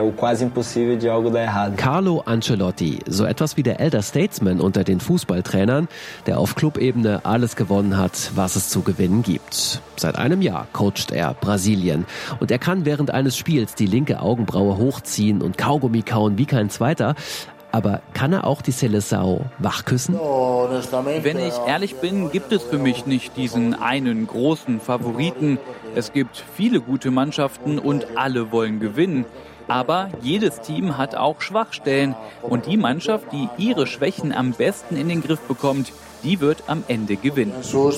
Carlo Ancelotti, so etwas wie der Elder Statesman unter den Fußballtrainern, der auf Clubebene alles gewonnen hat, was es zu gewinnen gibt. Seit einem Jahr coacht er Brasilien und er kann während eines Spiels die linke Augenbraue hochziehen und Kaugummi kauen wie kein zweiter. Aber kann er auch die Seleção wachküssen? Wenn ich ehrlich bin, gibt es für mich nicht diesen einen großen Favoriten. Es gibt viele gute Mannschaften und alle wollen gewinnen. Aber jedes Team hat auch Schwachstellen. Und die Mannschaft, die ihre Schwächen am besten in den Griff bekommt, die wird am Ende gewinnen.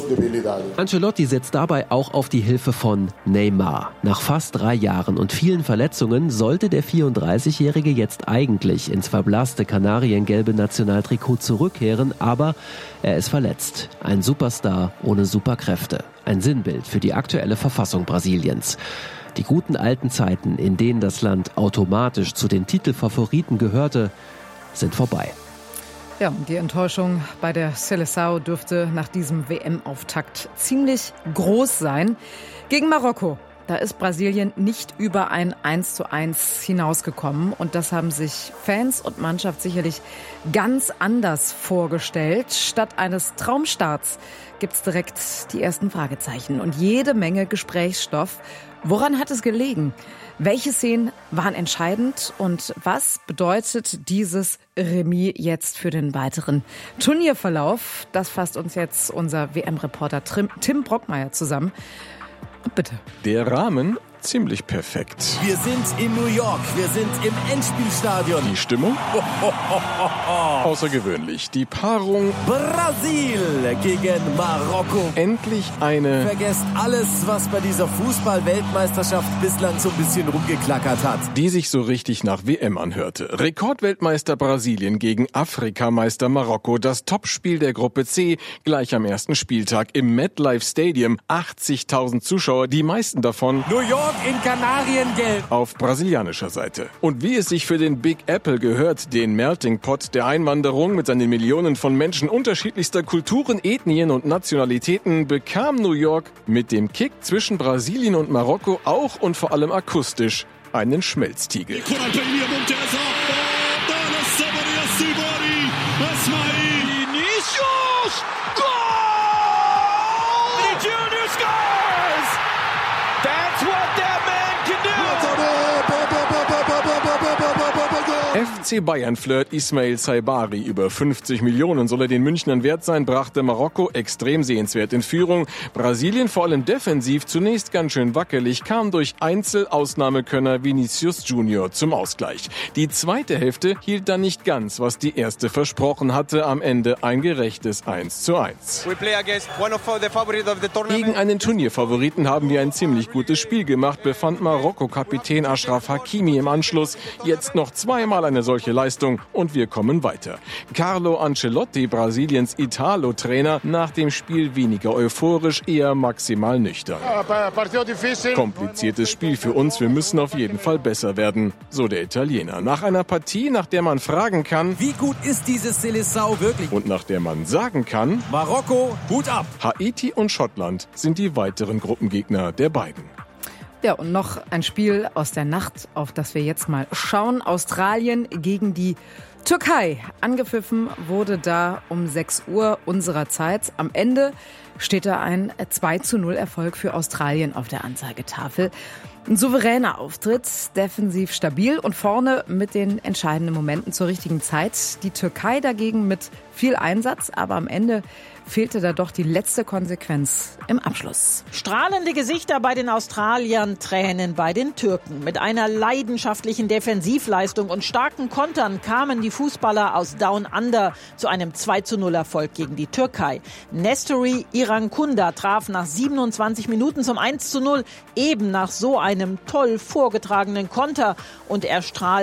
Ancelotti setzt dabei auch auf die Hilfe von Neymar. Nach fast drei Jahren und vielen Verletzungen sollte der vierunddreißigjährige jetzt eigentlich ins verblasste kanariengelbe Nationaltrikot zurückkehren, aber er ist verletzt. Ein Superstar ohne Superkräfte. Ein Sinnbild für die aktuelle Verfassung Brasiliens. Die guten alten Zeiten, in denen das Land automatisch zu den Titelfavoriten gehörte, sind vorbei. Ja, und die Enttäuschung bei der Seleção dürfte nach diesem W M-Auftakt ziemlich groß sein. Gegen Marokko, da ist Brasilien nicht über ein eins zu eins hinausgekommen. Und das haben sich Fans und Mannschaft sicherlich ganz anders vorgestellt. Statt eines Traumstarts gibt's direkt die ersten Fragezeichen und jede Menge Gesprächsstoff. Woran hat es gelegen? Welche Szenen waren entscheidend und was bedeutet dieses Remis jetzt für den weiteren Turnierverlauf? Das fasst uns jetzt unser W M-Reporter Tim Brockmeier zusammen. Bitte. Der Rahmen ziemlich perfekt. Wir sind in New York, wir sind im Endspielstadion. Die Stimmung? Oh, oh, oh, oh, oh. Außergewöhnlich. Die Paarung Brasil gegen Marokko. Endlich eine... Vergesst alles, was bei dieser Fußball-Weltmeisterschaft bislang so ein bisschen rumgeklackert hat. Die sich so richtig nach W M anhörte. Rekordweltmeister Brasilien gegen Afrikameister Marokko. Das Topspiel der Gruppe C gleich am ersten Spieltag im MetLife Stadium. achtzigtausend Zuschauer, die meisten davon... New York in Kanariengelb. Auf brasilianischer Seite. Und wie es sich für den Big Apple gehört, den Melting Pot der Einwanderung mit seinen Millionen von Menschen unterschiedlichster Kulturen, Ethnien und Nationalitäten, bekam New York mit dem Kick zwischen Brasilien und Marokko auch und vor allem akustisch einen Schmelztiegel. F C Bayern-Flirt Ismail Saibari, über fünfzig Millionen soll er den Münchnern wert sein, brachte Marokko extrem sehenswert in Führung. Brasilien vor allem defensiv zunächst ganz schön wackelig, kam durch Einzelausnahmekönner Vinicius Junior zum Ausgleich. Die zweite Hälfte hielt dann nicht ganz, was die erste versprochen hatte, am Ende ein gerechtes eins zu eins. Gegen einen Turnierfavoriten haben wir ein ziemlich gutes Spiel gemacht, befand Marokko-Kapitän Achraf Hakimi im Anschluss. Jetzt noch zweimal eine solche solche Leistung und wir kommen weiter. Carlo Ancelotti, Brasiliens Italo-Trainer, nach dem Spiel weniger euphorisch, eher maximal nüchtern. Kompliziertes Spiel für uns, wir müssen auf jeden Fall besser werden, so der Italiener. Nach einer Partie, nach der man fragen kann, wie gut ist dieses Seleção wirklich? Und nach der man sagen kann, Marokko, Hut ab! Haiti und Schottland sind die weiteren Gruppengegner der beiden. Ja, und noch ein Spiel aus der Nacht, auf das wir jetzt mal schauen. Australien gegen die Türkei. Angepfiffen wurde da um sechs Uhr unserer Zeit. Am Ende steht da ein zwei zu null Erfolg für Australien auf der Anzeigetafel. Ein souveräner Auftritt, defensiv stabil und vorne mit den entscheidenden Momenten zur richtigen Zeit. Die Türkei dagegen mit viel Einsatz, aber am Ende fehlte da doch die letzte Konsequenz im Abschluss. Strahlende Gesichter bei den Australiern, Tränen bei den Türken. Mit einer leidenschaftlichen Defensivleistung und starken Kontern kamen die Fußballer aus Down Under zu einem zwei zu null Erfolg gegen die Türkei. Nestori Irankunda traf nach siebenundzwanzig Minuten zum eins zu null, eben nach so einem toll vorgetragenen Konter. Und er strahlt